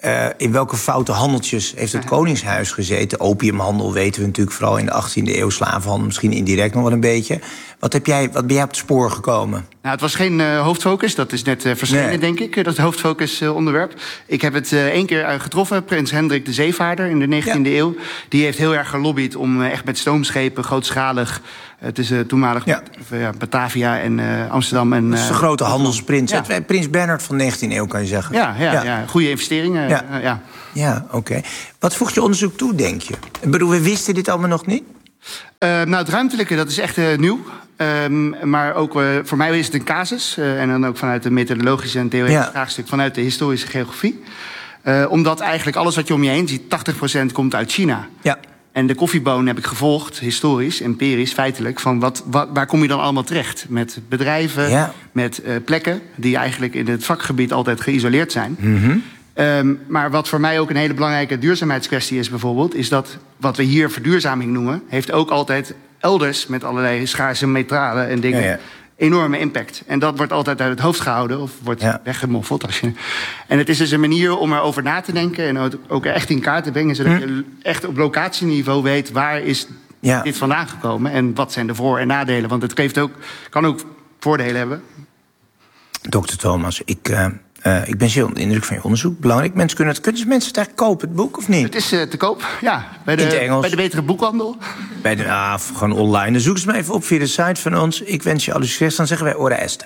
In welke foute handeltjes heeft het Koningshuis gezeten? Opiumhandel weten we natuurlijk vooral in de 18e eeuw. Slavenhandel misschien indirect nog wel een beetje. Wat ben jij op het spoor gekomen? Nou, het was geen hoofdfocus. Dat is net verschenen, denk ik. Dat hoofdfocus onderwerp. Ik heb het 1 keer getroffen. Prins Hendrik de Zeevaarder in de 19e eeuw. Die heeft heel erg gelobbyd om echt met stoomschepen grootschalig tussen toenmalig Batavia en Amsterdam. En, dat is de grote handelsprins. Ja. Prins Bernhard van de 19e eeuw, kan je zeggen. Ja. Goede investeringen. Ja, oké. Wat voegt je onderzoek toe, denk je? Ik bedoel, we wisten dit allemaal nog niet? Nou, het ruimtelijke, dat is echt nieuw. Maar ook voor mij is het een casus. En dan ook vanuit de methodologische en theoretische vraagstuk... vanuit de historische geografie. Omdat eigenlijk alles wat je om je heen ziet... 80% komt uit China. Ja. En de koffieboon heb ik gevolgd, historisch, empirisch, feitelijk... van waar kom je dan allemaal terecht? Met bedrijven, met plekken... die eigenlijk in het vakgebied altijd geïsoleerd zijn... Mm-hmm. Maar wat voor mij ook een hele belangrijke duurzaamheidskwestie is bijvoorbeeld... is dat wat we hier verduurzaming noemen... heeft ook altijd elders met allerlei schaarse metalen en dingen... enorme impact. En dat wordt altijd uit het hoofd gehouden of wordt weggemoffeld. En het is dus een manier om erover na te denken... en ook echt in kaart te brengen... zodat je echt op locatieniveau weet waar is dit vandaan gekomen... en wat zijn de voor- en nadelen. Want het kan ook voordelen hebben. Dr. Thomas, ik ben zeer onder de indruk van je onderzoek. Belangrijk. Kunnen mensen het eigenlijk kopen, het boek, of niet? Het is te koop, ja. Bij de betere boekhandel. Gewoon online. Dan zoek ze maar even op via de site van ons. Ik wens je alle succes. Dan zeggen wij ora est.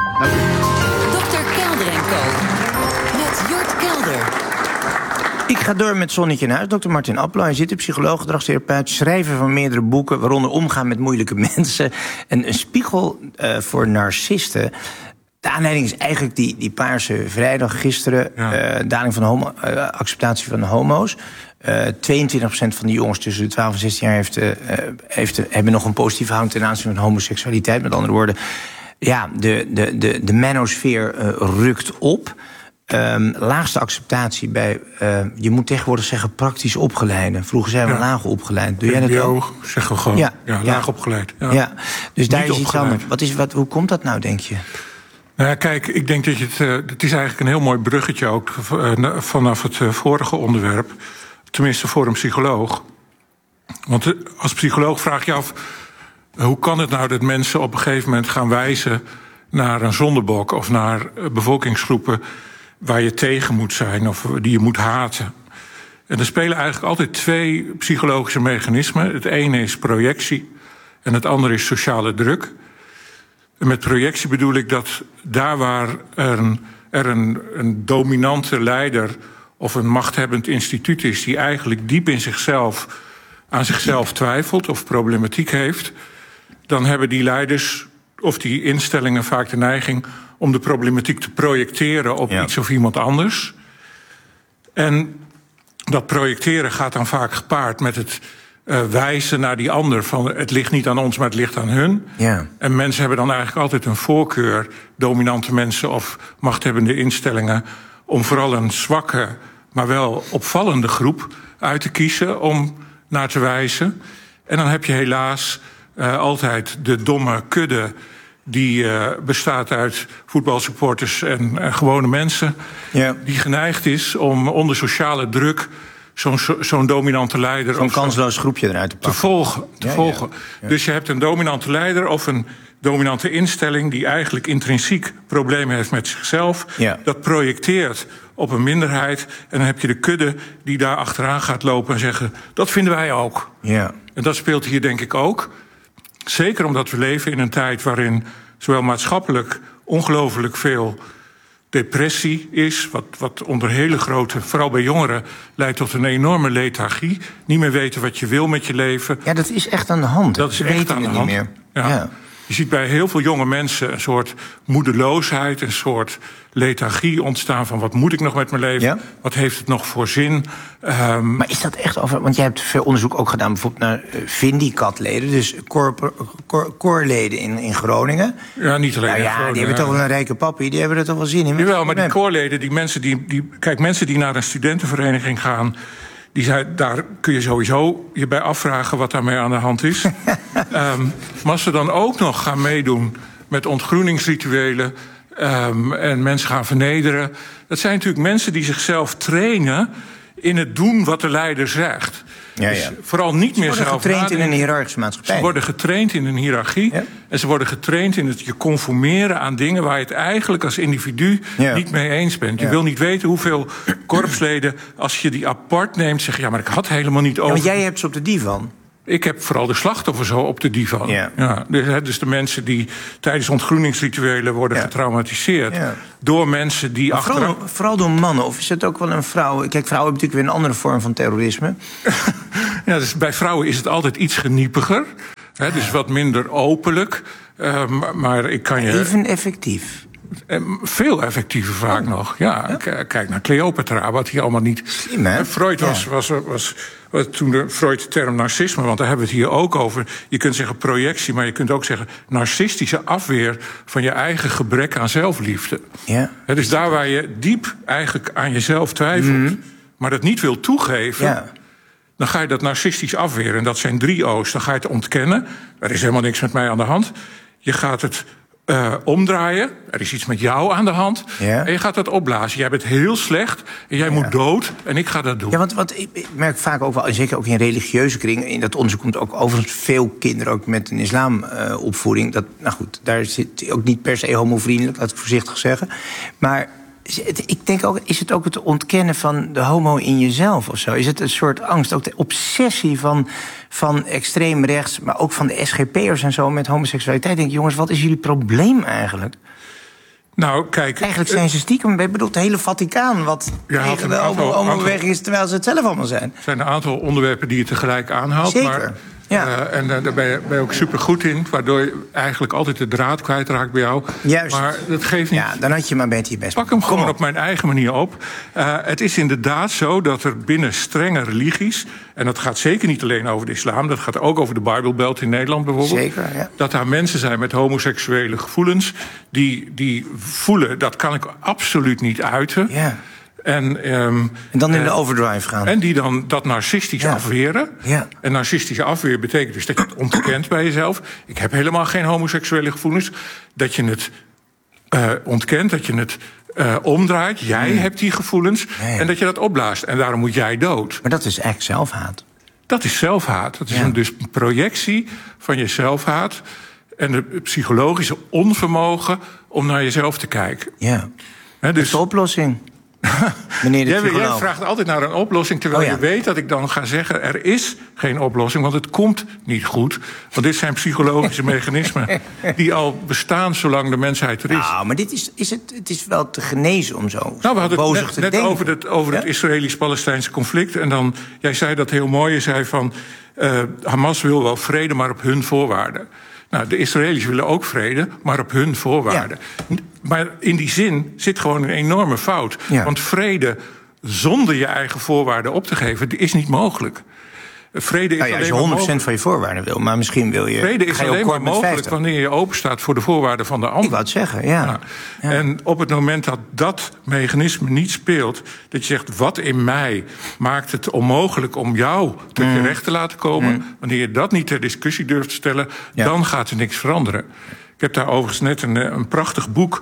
Dr. Kelder & Co. Met Jort Kelder. Ik ga door met Zonnetje in huis. Dr. Martin Appelo, hij zit, psycholoog, gedragstherapeut... schrijver van meerdere boeken, waaronder Omgaan met moeilijke mensen... en een spiegel voor narcisten... De aanleiding is eigenlijk die Paarse Vrijdag gisteren. Daling van acceptatie van de homo's. 22% van de jongens tussen de 12 en 16 jaar hebben nog een positieve houding ten aanzien van homoseksualiteit. Met andere woorden, de manosfeer rukt op. Laagste acceptatie bij, je moet tegenwoordig zeggen, praktisch opgeleiden. Vroeger zijn we laag opgeleid. Doe jij dat ook? Zeggen we gewoon, laag opgeleid. Ja. Dus daar is iets anders. Hoe komt dat nou, denk je? Nou ja, kijk, ik denk dat het is eigenlijk een heel mooi bruggetje ook vanaf het vorige onderwerp. Tenminste voor een psycholoog. Want als psycholoog vraag je af, hoe kan het nou dat mensen op een gegeven moment gaan wijzen naar een zondebok of naar bevolkingsgroepen waar je tegen moet zijn of die je moet haten? En er spelen eigenlijk altijd 2 psychologische mechanismen. Het ene is projectie en het andere is sociale druk. En met projectie bedoel ik dat daar waar er een dominante leider of een machthebbend instituut is die eigenlijk diep in zichzelf aan zichzelf twijfelt of problematiek heeft, dan hebben die leiders of die instellingen vaak de neiging om de problematiek te projecteren op iets of iemand anders. En dat projecteren gaat dan vaak gepaard met het wijzen naar die ander van het ligt niet aan ons, maar het ligt aan hun. Ja. En mensen hebben dan eigenlijk altijd een voorkeur, dominante mensen of machthebbende instellingen, om vooral een zwakke, maar wel opvallende groep uit te kiezen om naar te wijzen. En dan heb je helaas altijd de domme kudde die bestaat uit voetbalsupporters en gewone mensen, die geneigd is om onder sociale druk zo'n dominante leider, zo'n kansloos groepje eruit te pakken. Te volgen. Ja. Dus je hebt een dominante leider of een dominante instelling die eigenlijk intrinsiek problemen heeft met zichzelf. Ja. Dat projecteert op een minderheid. En dan heb je de kudde die daar achteraan gaat lopen en zeggen, dat vinden wij ook. Ja. En dat speelt hier denk ik ook. Zeker omdat we leven in een tijd waarin zowel maatschappelijk ongelooflijk veel depressie is, wat onder hele grote, vooral bij jongeren, leidt tot een enorme lethargie. Niet meer weten wat je wil met je leven. Ja, dat is echt aan de hand. Dat is echt aan de hand. Niet meer. Ja. Je ziet bij heel veel jonge mensen een soort moedeloosheid, een soort lethargie ontstaan van wat moet ik nog met mijn leven? Ja? Wat heeft het nog voor zin? Maar is dat echt over? Want jij hebt veel onderzoek ook gedaan bijvoorbeeld naar Vindicat-leden, dus koorleden in Groningen. Ja, niet alleen in Groningen. Die hebben toch wel een rijke papi, die hebben er toch wel zin in. Jawel, maar die koorleden, die mensen die naar een studentenvereniging gaan, daar kun je sowieso je bij afvragen wat daarmee aan de hand is. Maar als ze dan ook nog gaan meedoen met ontgroeningsrituelen, en mensen gaan vernederen. Dat zijn natuurlijk mensen die zichzelf trainen in het doen wat de leider zegt. Ja, Dus ja. vooral niet meer zelf Ze worden getraind nadenken. in een hiërarchische maatschappij. Ze worden getraind in een hiërarchie. Ja. En ze worden getraind in het je conformeren aan dingen waar je het eigenlijk als individu niet mee eens bent. Je wil niet weten hoeveel korpsleden, als je die apart neemt, zeggen: ja, maar ik had helemaal niet over. want jij hebt ze op de divan. Ik heb vooral de slachtoffers zo op de divan. Ja. Dus de mensen die tijdens ontgroeningsrituelen worden getraumatiseerd. Ja. Door mensen die Maar vooral door mannen, of is het ook wel een vrouw? Kijk, vrouwen hebben natuurlijk weer een andere vorm van terrorisme. Ja, dus bij vrouwen is het altijd iets geniepiger. Dus wat minder openlijk. Maar ik kan je... Even effectief. Veel effectiever vaak nog. Ja, kijk naar Cleopatra, wat hier allemaal niet... Slim, hè? Freud was toen Freud de term narcisme, want daar hebben we het hier ook over. Je kunt zeggen projectie, maar je kunt ook zeggen narcistische afweer van je eigen gebrek aan zelfliefde. Ja. Dus daar waar je diep eigenlijk aan jezelf twijfelt, maar dat niet wil toegeven, dan ga je dat narcistisch afweren. En dat zijn 3 O's. Dan ga je het ontkennen. Er is helemaal niks met mij aan de hand. Je gaat het omdraaien. Er is iets met jou aan de hand. Ja. En je gaat dat opblazen. Jij bent heel slecht en jij moet dood en ik ga dat doen. Ja, want ik merk vaak ook wel, zeker ook in religieuze kringen, in dat onderzoek komt ook overigens veel kinderen ook met een islamopvoeding. Nou goed, daar zit ook niet per se homovriendelijk, laat ik voorzichtig zeggen. Maar ik denk ook, is het ook het ontkennen van de homo in jezelf of zo? Is het een soort angst, ook de obsessie van extreem rechts, maar ook van de SGP'ers en zo met homoseksualiteit? Denk ik, jongens, wat is jullie probleem eigenlijk? Nou, kijk, eigenlijk zijn ze stiekem, ik bedoel, het hele Vaticaan wat tegen de homobeweging is, terwijl ze het zelf allemaal zijn. Er zijn een aantal onderwerpen die je tegelijk aanhaalt. Zeker. Maar, en daar ben je ook supergoed in, waardoor je eigenlijk altijd de draad kwijtraakt bij jou. Juist. Maar dat geeft niet. Ja, dan had je maar beter je best. Pak hem gewoon op mijn eigen manier op. Het is inderdaad zo dat er binnen strenge religies, en dat gaat zeker niet alleen over de islam, dat gaat ook over de Bijbelbelt in Nederland bijvoorbeeld. Zeker, ja. Dat daar mensen zijn met homoseksuele gevoelens die voelen, dat kan ik absoluut niet uiten. Ja. En dan in de overdrive gaan. En die dan dat narcistisch afweren. Ja. En narcistische afweer betekent dus dat je het ontkent bij jezelf. Ik heb helemaal geen homoseksuele gevoelens. Dat je het ontkent, dat je het omdraait. Jij hebt die gevoelens. Ja. En dat je dat opblaast. En daarom moet jij dood. Maar dat is eigenlijk zelfhaat. Dat is zelfhaat. Dat is dus een projectie van je zelfhaat. En het psychologische onvermogen om naar jezelf te kijken. Ja. Dus dat is de oplossing. Jij vraagt altijd naar een oplossing, terwijl je weet dat ik dan ga zeggen, er is geen oplossing, want het komt niet goed. Want dit zijn psychologische mechanismen die al bestaan zolang de mensheid er is. Nou, maar dit het is wel te genezen om zo we hadden het net over het Israëlisch-Palestijnse conflict. En dan, jij zei dat heel mooi, je zei van Hamas wil wel vrede, maar op hun voorwaarden. Nou, de Israëli's willen ook vrede, maar op hun voorwaarden. Ja. Maar in die zin zit gewoon een enorme fout. Ja. Want vrede zonder je eigen voorwaarden op te geven, is niet mogelijk. Vrede is als je 100% van je voorwaarden wil, maar misschien wil je... Vrede is alleen maar mogelijk wanneer je open staat voor de voorwaarden van de ander. Ik wou het zeggen, ja. En op het moment dat dat mechanisme niet speelt, dat je zegt, wat in mij maakt het onmogelijk om jou tot je recht te laten komen, wanneer je dat niet ter discussie durft te stellen, dan gaat er niks veranderen. Ik heb daar overigens net een prachtig boek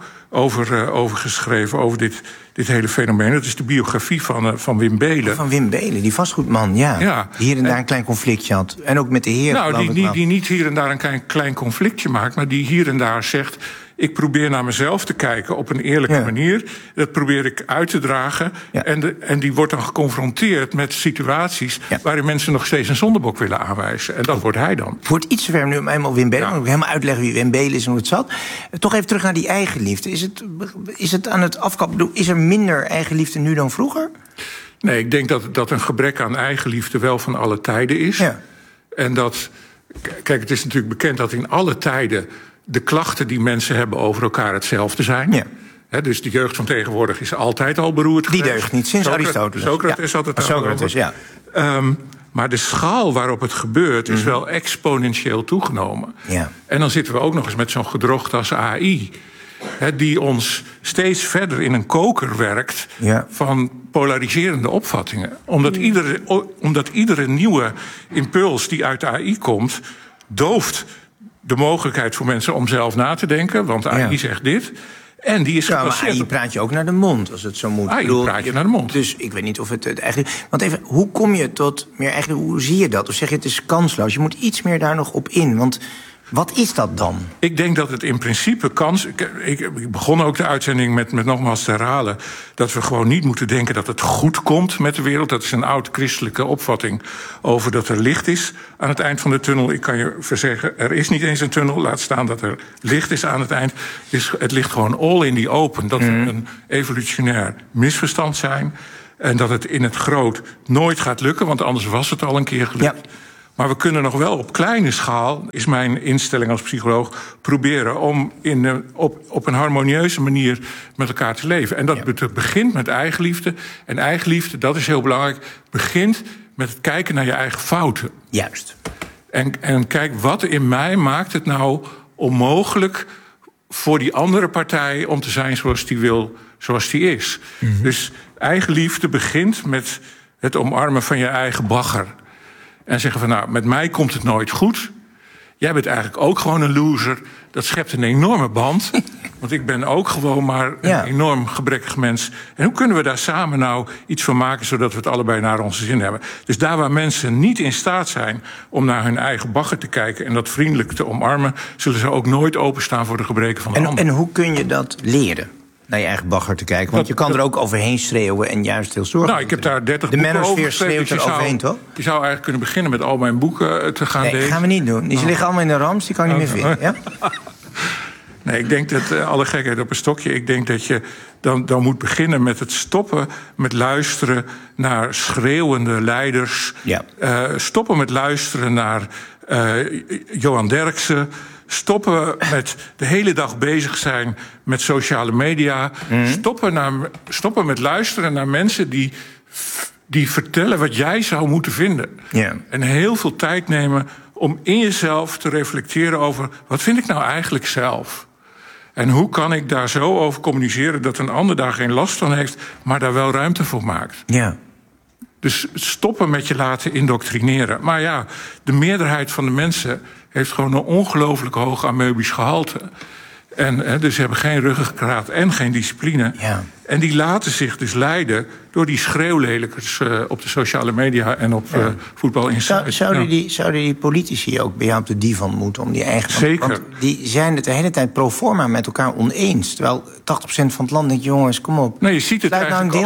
over geschreven, over dit hele fenomeen. Dat is de biografie van Wim Beelen. Van Wim Beelen, die vastgoedman, die hier en daar een klein conflictje had. En ook met de heer. Nou, die niet hier en daar een klein conflictje maakt, maar die hier en daar zegt, ik probeer naar mezelf te kijken op een eerlijke manier. Dat probeer ik uit te dragen. Ja. En die wordt dan geconfronteerd met situaties waarin mensen nog steeds een zondebok willen aanwijzen. En dat wordt hij dan. Het wordt iets verder nu om eenmaal Wim Beelen. Ja. Ik helemaal uitleggen wie Wim Beelen is en hoe het zat. Toch even terug naar die eigenliefde. Is het aan het afkappen? Is er minder eigenliefde nu dan vroeger? Nee, ik denk dat een gebrek aan eigenliefde wel van alle tijden is. Ja. En dat, kijk, het is natuurlijk bekend dat in alle tijden de klachten die mensen hebben over elkaar hetzelfde zijn. Ja. Dus de jeugd van tegenwoordig is altijd al beroerd geweest. Die deugt niet, sinds Aristoteles. Socrates had het Socrates, ja. Maar de schaal waarop het gebeurt is wel exponentieel toegenomen. Ja. En dan zitten we ook nog eens met zo'n gedrocht als AI, die ons steeds verder in een koker werkt van polariserende opvattingen. Omdat iedere nieuwe impuls die uit de AI komt, dooft de mogelijkheid voor mensen om zelf na te denken, want AI zegt dit. En die is gebaseerd... maar je praat je ook naar de mond, als het zo moet. Je praat je naar de mond. Dus ik weet niet of het eigenlijk... Want even, hoe kom je tot meer eigenlijk... Hoe zie je dat? Of zeg je het is kansloos? Je moet iets meer daar nog op in, want... Wat is dat dan? Ik denk dat het in principe ik begon ook de uitzending met nogmaals te herhalen... dat we gewoon niet moeten denken dat het goed komt met de wereld. Dat is een oud-christelijke opvatting over dat er licht is aan het eind van de tunnel. Ik kan je verzeggen, er is niet eens een tunnel. Laat staan dat er licht is aan het eind. Dus het ligt gewoon all in the open. Dat we een evolutionair misverstand zijn... en dat het in het groot nooit gaat lukken... want anders was het al een keer gelukt... Ja. Maar we kunnen nog wel op kleine schaal, is mijn instelling als psycholoog... proberen om op een harmonieuze manier met elkaar te leven. En dat begint met eigenliefde. En eigenliefde, dat is heel belangrijk, begint met het kijken naar je eigen fouten. Juist. En kijk, wat in mij maakt het nou onmogelijk... voor die andere partij om te zijn zoals die wil, zoals die is. Mm-hmm. Dus eigenliefde begint met het omarmen van je eigen bagger... En zeggen van, nou, met mij komt het nooit goed. Jij bent eigenlijk ook gewoon een loser. Dat schept een enorme band. Want ik ben ook gewoon maar een enorm gebrekkig mens. En hoe kunnen we daar samen nou iets van maken... zodat we het allebei naar onze zin hebben? Dus daar waar mensen niet in staat zijn om naar hun eigen bagger te kijken... en dat vriendelijk te omarmen... zullen ze ook nooit openstaan voor de gebreken van de ander. En hoe kun je dat leren? Naar je eigen bagger te kijken. Want je kan er ook overheen schreeuwen en juist heel zorgen. Nou, ik heb daar 30 boeken over geschreven. Schreeuwt er overheen, toch? Je zou eigenlijk kunnen beginnen met al mijn boeken te gaan lezen. Nee, dat gaan we niet doen. Die liggen allemaal in de rams, die kan je niet meer vinden. Ja? Nee, ik denk dat, alle gekheid op een stokje... ik denk dat je dan moet beginnen met het stoppen... met luisteren naar schreeuwende leiders. Ja. Stoppen met luisteren naar Johan Derksen... Stoppen met de hele dag bezig zijn met sociale media. Stoppen met luisteren naar mensen die vertellen wat jij zou moeten vinden. Yeah. En heel veel tijd nemen om in jezelf te reflecteren over... wat vind ik nou eigenlijk zelf? En hoe kan ik daar zo over communiceren... dat een ander daar geen last van heeft, maar daar wel ruimte voor maakt? Ja. Yeah. Dus stoppen met je laten indoctrineren. Maar ja, de meerderheid van de mensen... heeft gewoon een ongelooflijk hoog amoebisch gehalte. En dus ze hebben geen ruggengraat en geen discipline. Ja. En die laten zich dus leiden door die schreeuwlelijkers... op de sociale media en op Voetbal Insight. Zouden die politici ook bij jou op de divan moeten om die eigen... Zeker. Want die zijn het de hele tijd pro forma met elkaar oneens. Terwijl 80% van het land denkt, jongens, kom op. Nee, je ziet het eigenlijk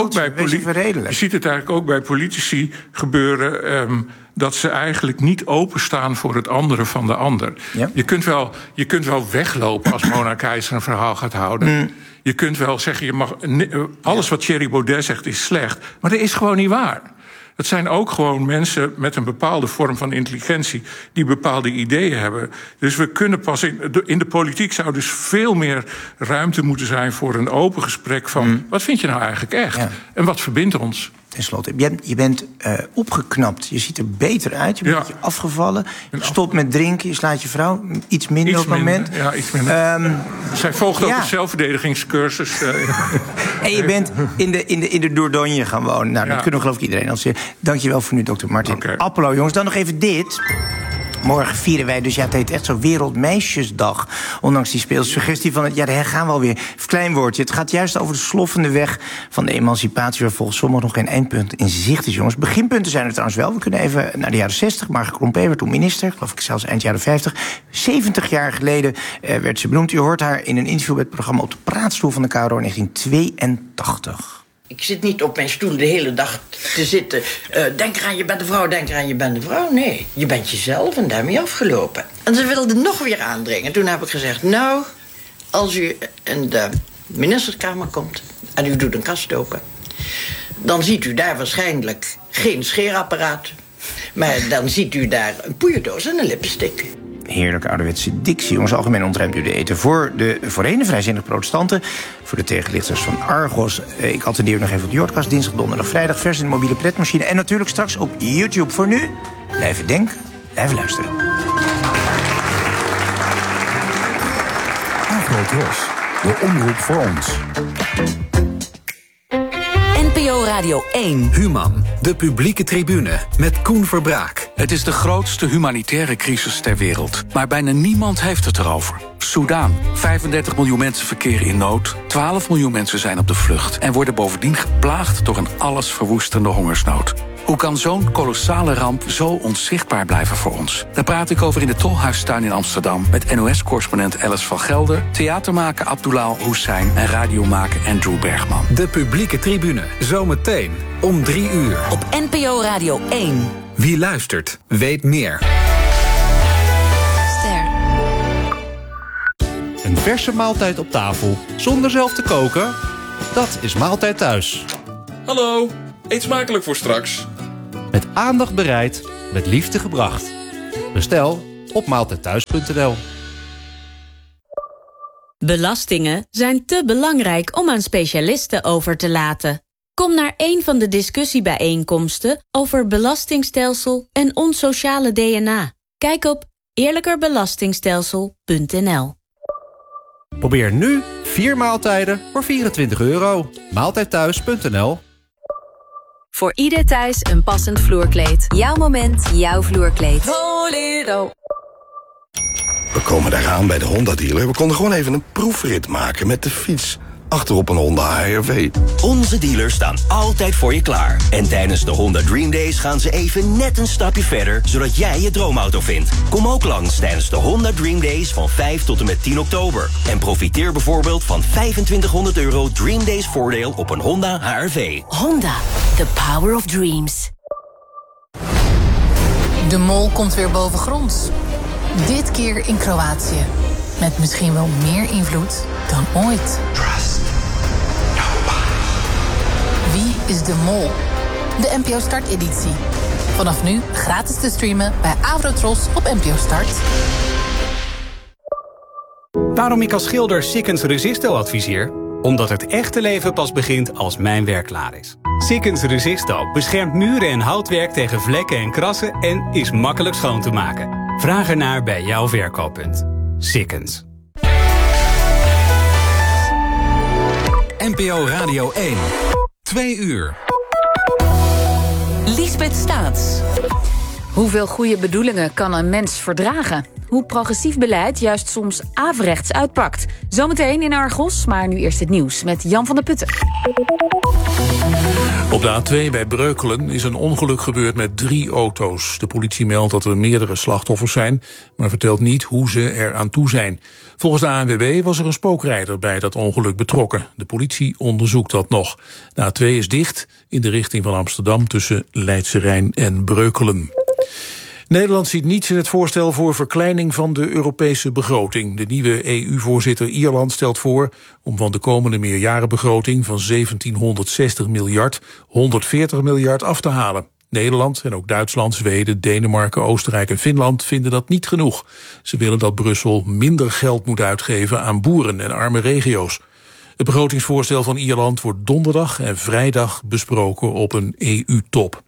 ook bij politici gebeuren... dat ze eigenlijk niet openstaan voor het andere van de ander. Ja? Je kunt wel weglopen als Mona Keizer een verhaal gaat houden. Je kunt wel zeggen, alles wat Thierry Baudet zegt is slecht. Maar dat is gewoon niet waar. Dat zijn ook gewoon mensen met een bepaalde vorm van intelligentie... die bepaalde ideeën hebben. Dus we kunnen pas in de politiek zou dus veel meer ruimte moeten zijn... voor een open gesprek van, wat vind je nou eigenlijk echt? Ja. En wat verbindt ons? Ten slotte, je bent opgeknapt. Je ziet er beter uit, je bent afgevallen. Je stopt met drinken, je slaat je vrouw iets minder op het moment. Ja, iets minder. Zij volgt ook een zelfverdedigingscursus. En je bent in de Dordogne gaan wonen. Nou, dat kunnen geloof ik iedereen. Dank je wel voor nu, dokter Martin Appelo. Jongens, dan nog even dit. Morgen vieren wij dus, het heet echt zo Wereldmeisjesdag. Ondanks die speelsuggestie van daar gaan we alweer. Kleinwoordje, het gaat juist over de sloffende weg van de emancipatie... waar volgens sommigen nog geen eindpunt in zicht is, jongens. Beginpunten zijn er trouwens wel. We kunnen even naar de jaren 60. Margriet Krompe werd toen minister, geloof ik zelfs eind jaren 50. 70 jaar geleden werd ze benoemd. U hoort haar in een interview met het programma Op de Praatstoel van de KRO in 1982. Ik zit niet op mijn stoel de hele dag te zitten. Denk eraan, je bent een vrouw, denk eraan, je bent een vrouw. Nee, je bent jezelf en daarmee afgelopen. En ze wilden nog weer aandringen. Toen heb ik gezegd, nou, als u in de ministerskamer komt... en u doet een kast open... dan ziet u daar waarschijnlijk geen scheerapparaat... maar dan ziet u daar een poeierdoos en een lippenstick. Heerlijke ouderwetse dictie. Jongens, algemeen ontruimt u de eten voor de voorheen vrijzinnige protestanten. Voor de tegenlichters van Argos. Ik attendeer nog even op de Jordkast. Dinsdag, donderdag, vrijdag. Vers in de mobiele pretmachine. En natuurlijk straks op YouTube. Voor nu, blijven denken, blijven luisteren. Agrotros, de omroep voor ons. NPO Radio 1. Human, de publieke tribune met Koen Verbraak. Het is de grootste humanitaire crisis ter wereld. Maar bijna niemand heeft het erover. Soedan. 35 miljoen mensen verkeren in nood. 12 miljoen mensen zijn op de vlucht. En worden bovendien geplaagd door een allesverwoestende hongersnood. Hoe kan zo'n kolossale ramp zo onzichtbaar blijven voor ons? Daar praat ik over in de Tolhuistuin in Amsterdam... met NOS-correspondent Alice van Gelder... theatermaker Abdullah Hussein en radiomaker Andrew Bergman. De publieke tribune, zometeen om 3 uur. Op NPO Radio 1. Wie luistert, weet meer. Een verse maaltijd op tafel, zonder zelf te koken? Dat is Maaltijd Thuis. Hallo, eet smakelijk voor straks. Met aandacht bereid, met liefde gebracht. Bestel op maaltijdthuis.nl. Belastingen zijn te belangrijk om aan specialisten over te laten. Kom naar een van de discussiebijeenkomsten over belastingstelsel en ons sociale DNA. Kijk op eerlijkerbelastingstelsel.nl. Probeer nu 4 maaltijden voor €24. Maaltijdthuis.nl. Voor ieder thuis een passend vloerkleed. Jouw moment, jouw vloerkleed. We komen daar aan bij de Honda-dealer. We konden gewoon even een proefrit maken met de fiets. Achterop een Honda HR-V. Onze dealers staan altijd voor je klaar. En tijdens de Honda Dream Days gaan ze even net een stapje verder... zodat jij je droomauto vindt. Kom ook langs tijdens de Honda Dream Days van 5 tot en met 10 oktober. En profiteer bijvoorbeeld van €2500 Dream Days voordeel op een Honda HR-V. Honda, the power of dreams. De mol komt weer bovengronds. Dit keer in Kroatië. Met misschien wel meer invloed dan ooit. Wie is de mol? De NPO Start-editie. Vanaf nu gratis te streamen bij Avrotros op NPO Start. Waarom ik als schilder Sikkens Resisto adviseer? Omdat het echte leven pas begint als mijn werk klaar is. Sikkens Resisto beschermt muren en houtwerk tegen vlekken en krassen... en is makkelijk schoon te maken. Vraag ernaar bij jouw verkooppunt. Sikkens. NPO Radio 1. 2 uur. Liesbeth Staats. Hoeveel goede bedoelingen kan een mens verdragen? Hoe progressief beleid juist soms averechts uitpakt. Zometeen in Argos, maar nu eerst het nieuws met Jan van der Putten. Op de A2 bij Breukelen is een ongeluk gebeurd met 3 auto's. De politie meldt dat er meerdere slachtoffers zijn, maar vertelt niet hoe ze er aan toe zijn. Volgens de ANWB was er een spookrijder bij dat ongeluk betrokken. De politie onderzoekt dat nog. De A2 is dicht in de richting van Amsterdam tussen Leidse Rijn en Breukelen. Nederland ziet niets in het voorstel voor verkleining van de Europese begroting. De nieuwe EU-voorzitter Ierland stelt voor om van de komende meerjarenbegroting van 1760 miljard 140 miljard af te halen. Nederland en ook Duitsland, Zweden, Denemarken, Oostenrijk en Finland vinden dat niet genoeg. Ze willen dat Brussel minder geld moet uitgeven aan boeren en arme regio's. Het begrotingsvoorstel van Ierland wordt donderdag en vrijdag besproken op een EU-top.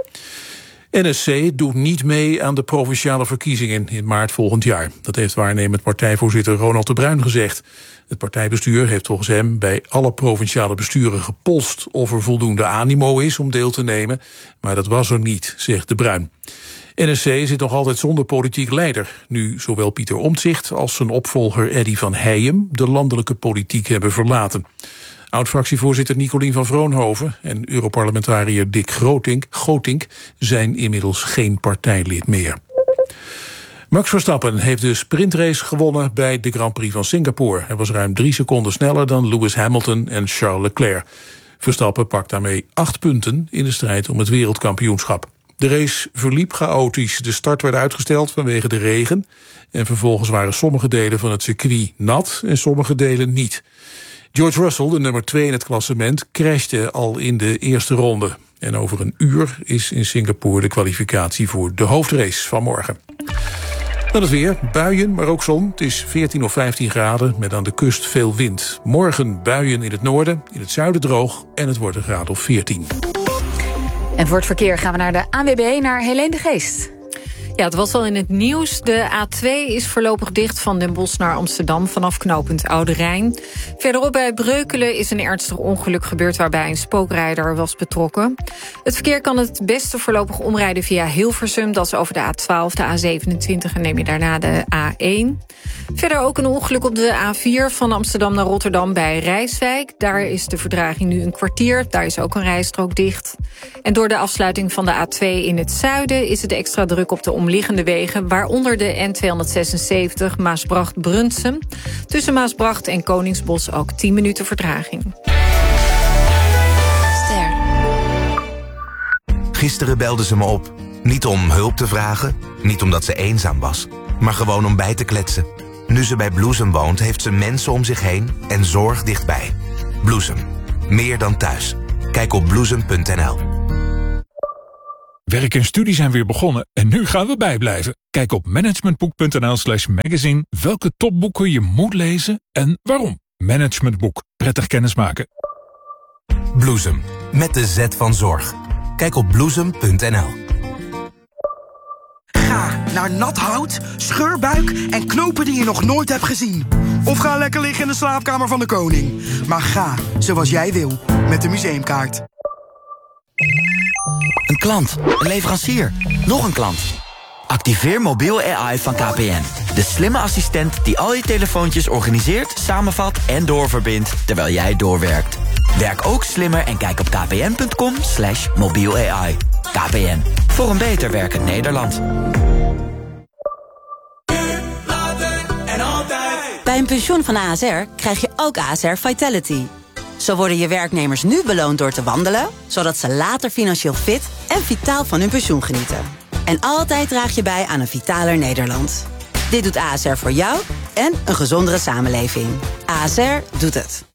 NSC doet niet mee aan de provinciale verkiezingen in maart volgend jaar. Dat heeft waarnemend partijvoorzitter Ronald de Bruin gezegd. Het partijbestuur heeft volgens hem bij alle provinciale besturen gepolst of er voldoende animo is om deel te nemen. Maar dat was er niet, zegt de Bruin. NSC zit nog altijd zonder politiek leider. Nu zowel Pieter Omtzigt als zijn opvolger Eddy van Heijem de landelijke politiek hebben verlaten. Oud-fractievoorzitter Nicolien van Vroonhoven en Europarlementariër Dick Gotink zijn inmiddels geen partijlid meer. Max Verstappen heeft de sprintrace gewonnen bij de Grand Prix van Singapore. Hij was ruim 3 seconden sneller dan Lewis Hamilton en Charles Leclerc. Verstappen pakt daarmee 8 punten in de strijd om het wereldkampioenschap. De race verliep chaotisch. De start werd uitgesteld vanwege de regen. En vervolgens waren sommige delen van het circuit nat en sommige delen niet. George Russell, de nummer 2 in het klassement, crashte al in de eerste ronde. En over een uur is in Singapore de kwalificatie voor de hoofdrace van morgen. Dan het weer, buien, maar ook zon. Het is 14 of 15 graden met aan de kust veel wind. Morgen buien in het noorden, in het zuiden droog en het wordt een graad of 14. En voor het verkeer gaan we naar de ANWB, naar Helene de Geest. Ja, het was al in het nieuws. De A2 is voorlopig dicht van Den Bosch naar Amsterdam vanaf knooppunt Oude Rijn. Verderop bij Breukelen is een ernstig ongeluk gebeurd waarbij een spookrijder was betrokken. Het verkeer kan het beste voorlopig omrijden via Hilversum. Dat is over de A12, de A27 en neem je daarna de A1. Verder ook een ongeluk op de A4 van Amsterdam naar Rotterdam bij Rijswijk. Daar is de vertraging nu een kwartier. Daar is ook een rijstrook dicht. En door de afsluiting van de A2 in het zuiden is het extra druk op de omliggende wegen, waaronder de N276 Maasbracht-Brunsum. Tussen Maasbracht en Koningsbos ook 10 minuten vertraging. Gisteren belde ze me op. Niet om hulp te vragen, niet omdat ze eenzaam was, maar gewoon om bij te kletsen. Nu ze bij Bloesem woont, heeft ze mensen om zich heen en zorg dichtbij. Bloesem. Meer dan thuis. Kijk op bloesem.nl. Werk en studie zijn weer begonnen en nu gaan we bijblijven. Kijk op managementboek.nl/magazine welke topboeken je moet lezen en waarom. Managementboek. Prettig kennismaken. Bloesem. Met de Z van zorg. Kijk op bloesem.nl. Ga naar nat hout, scheurbuik en knopen die je nog nooit hebt gezien. Of ga lekker liggen in de slaapkamer van de koning. Maar ga zoals jij wil, met de museumkaart. Een klant, een leverancier, nog een klant. Activeer mobiel AI van KPN. De slimme assistent die al je telefoontjes organiseert, samenvat en doorverbindt terwijl jij doorwerkt. Werk ook slimmer en kijk op kpn.com/mobiel AI. KPN, voor een beter werkend Nederland. Bij een pensioen van ASR krijg je ook ASR Vitality. Zo worden je werknemers nu beloond door te wandelen, zodat ze later financieel fit en vitaal van hun pensioen genieten. En altijd draag je bij aan een vitaler Nederland. Dit doet ASR voor jou en een gezondere samenleving. ASR doet het.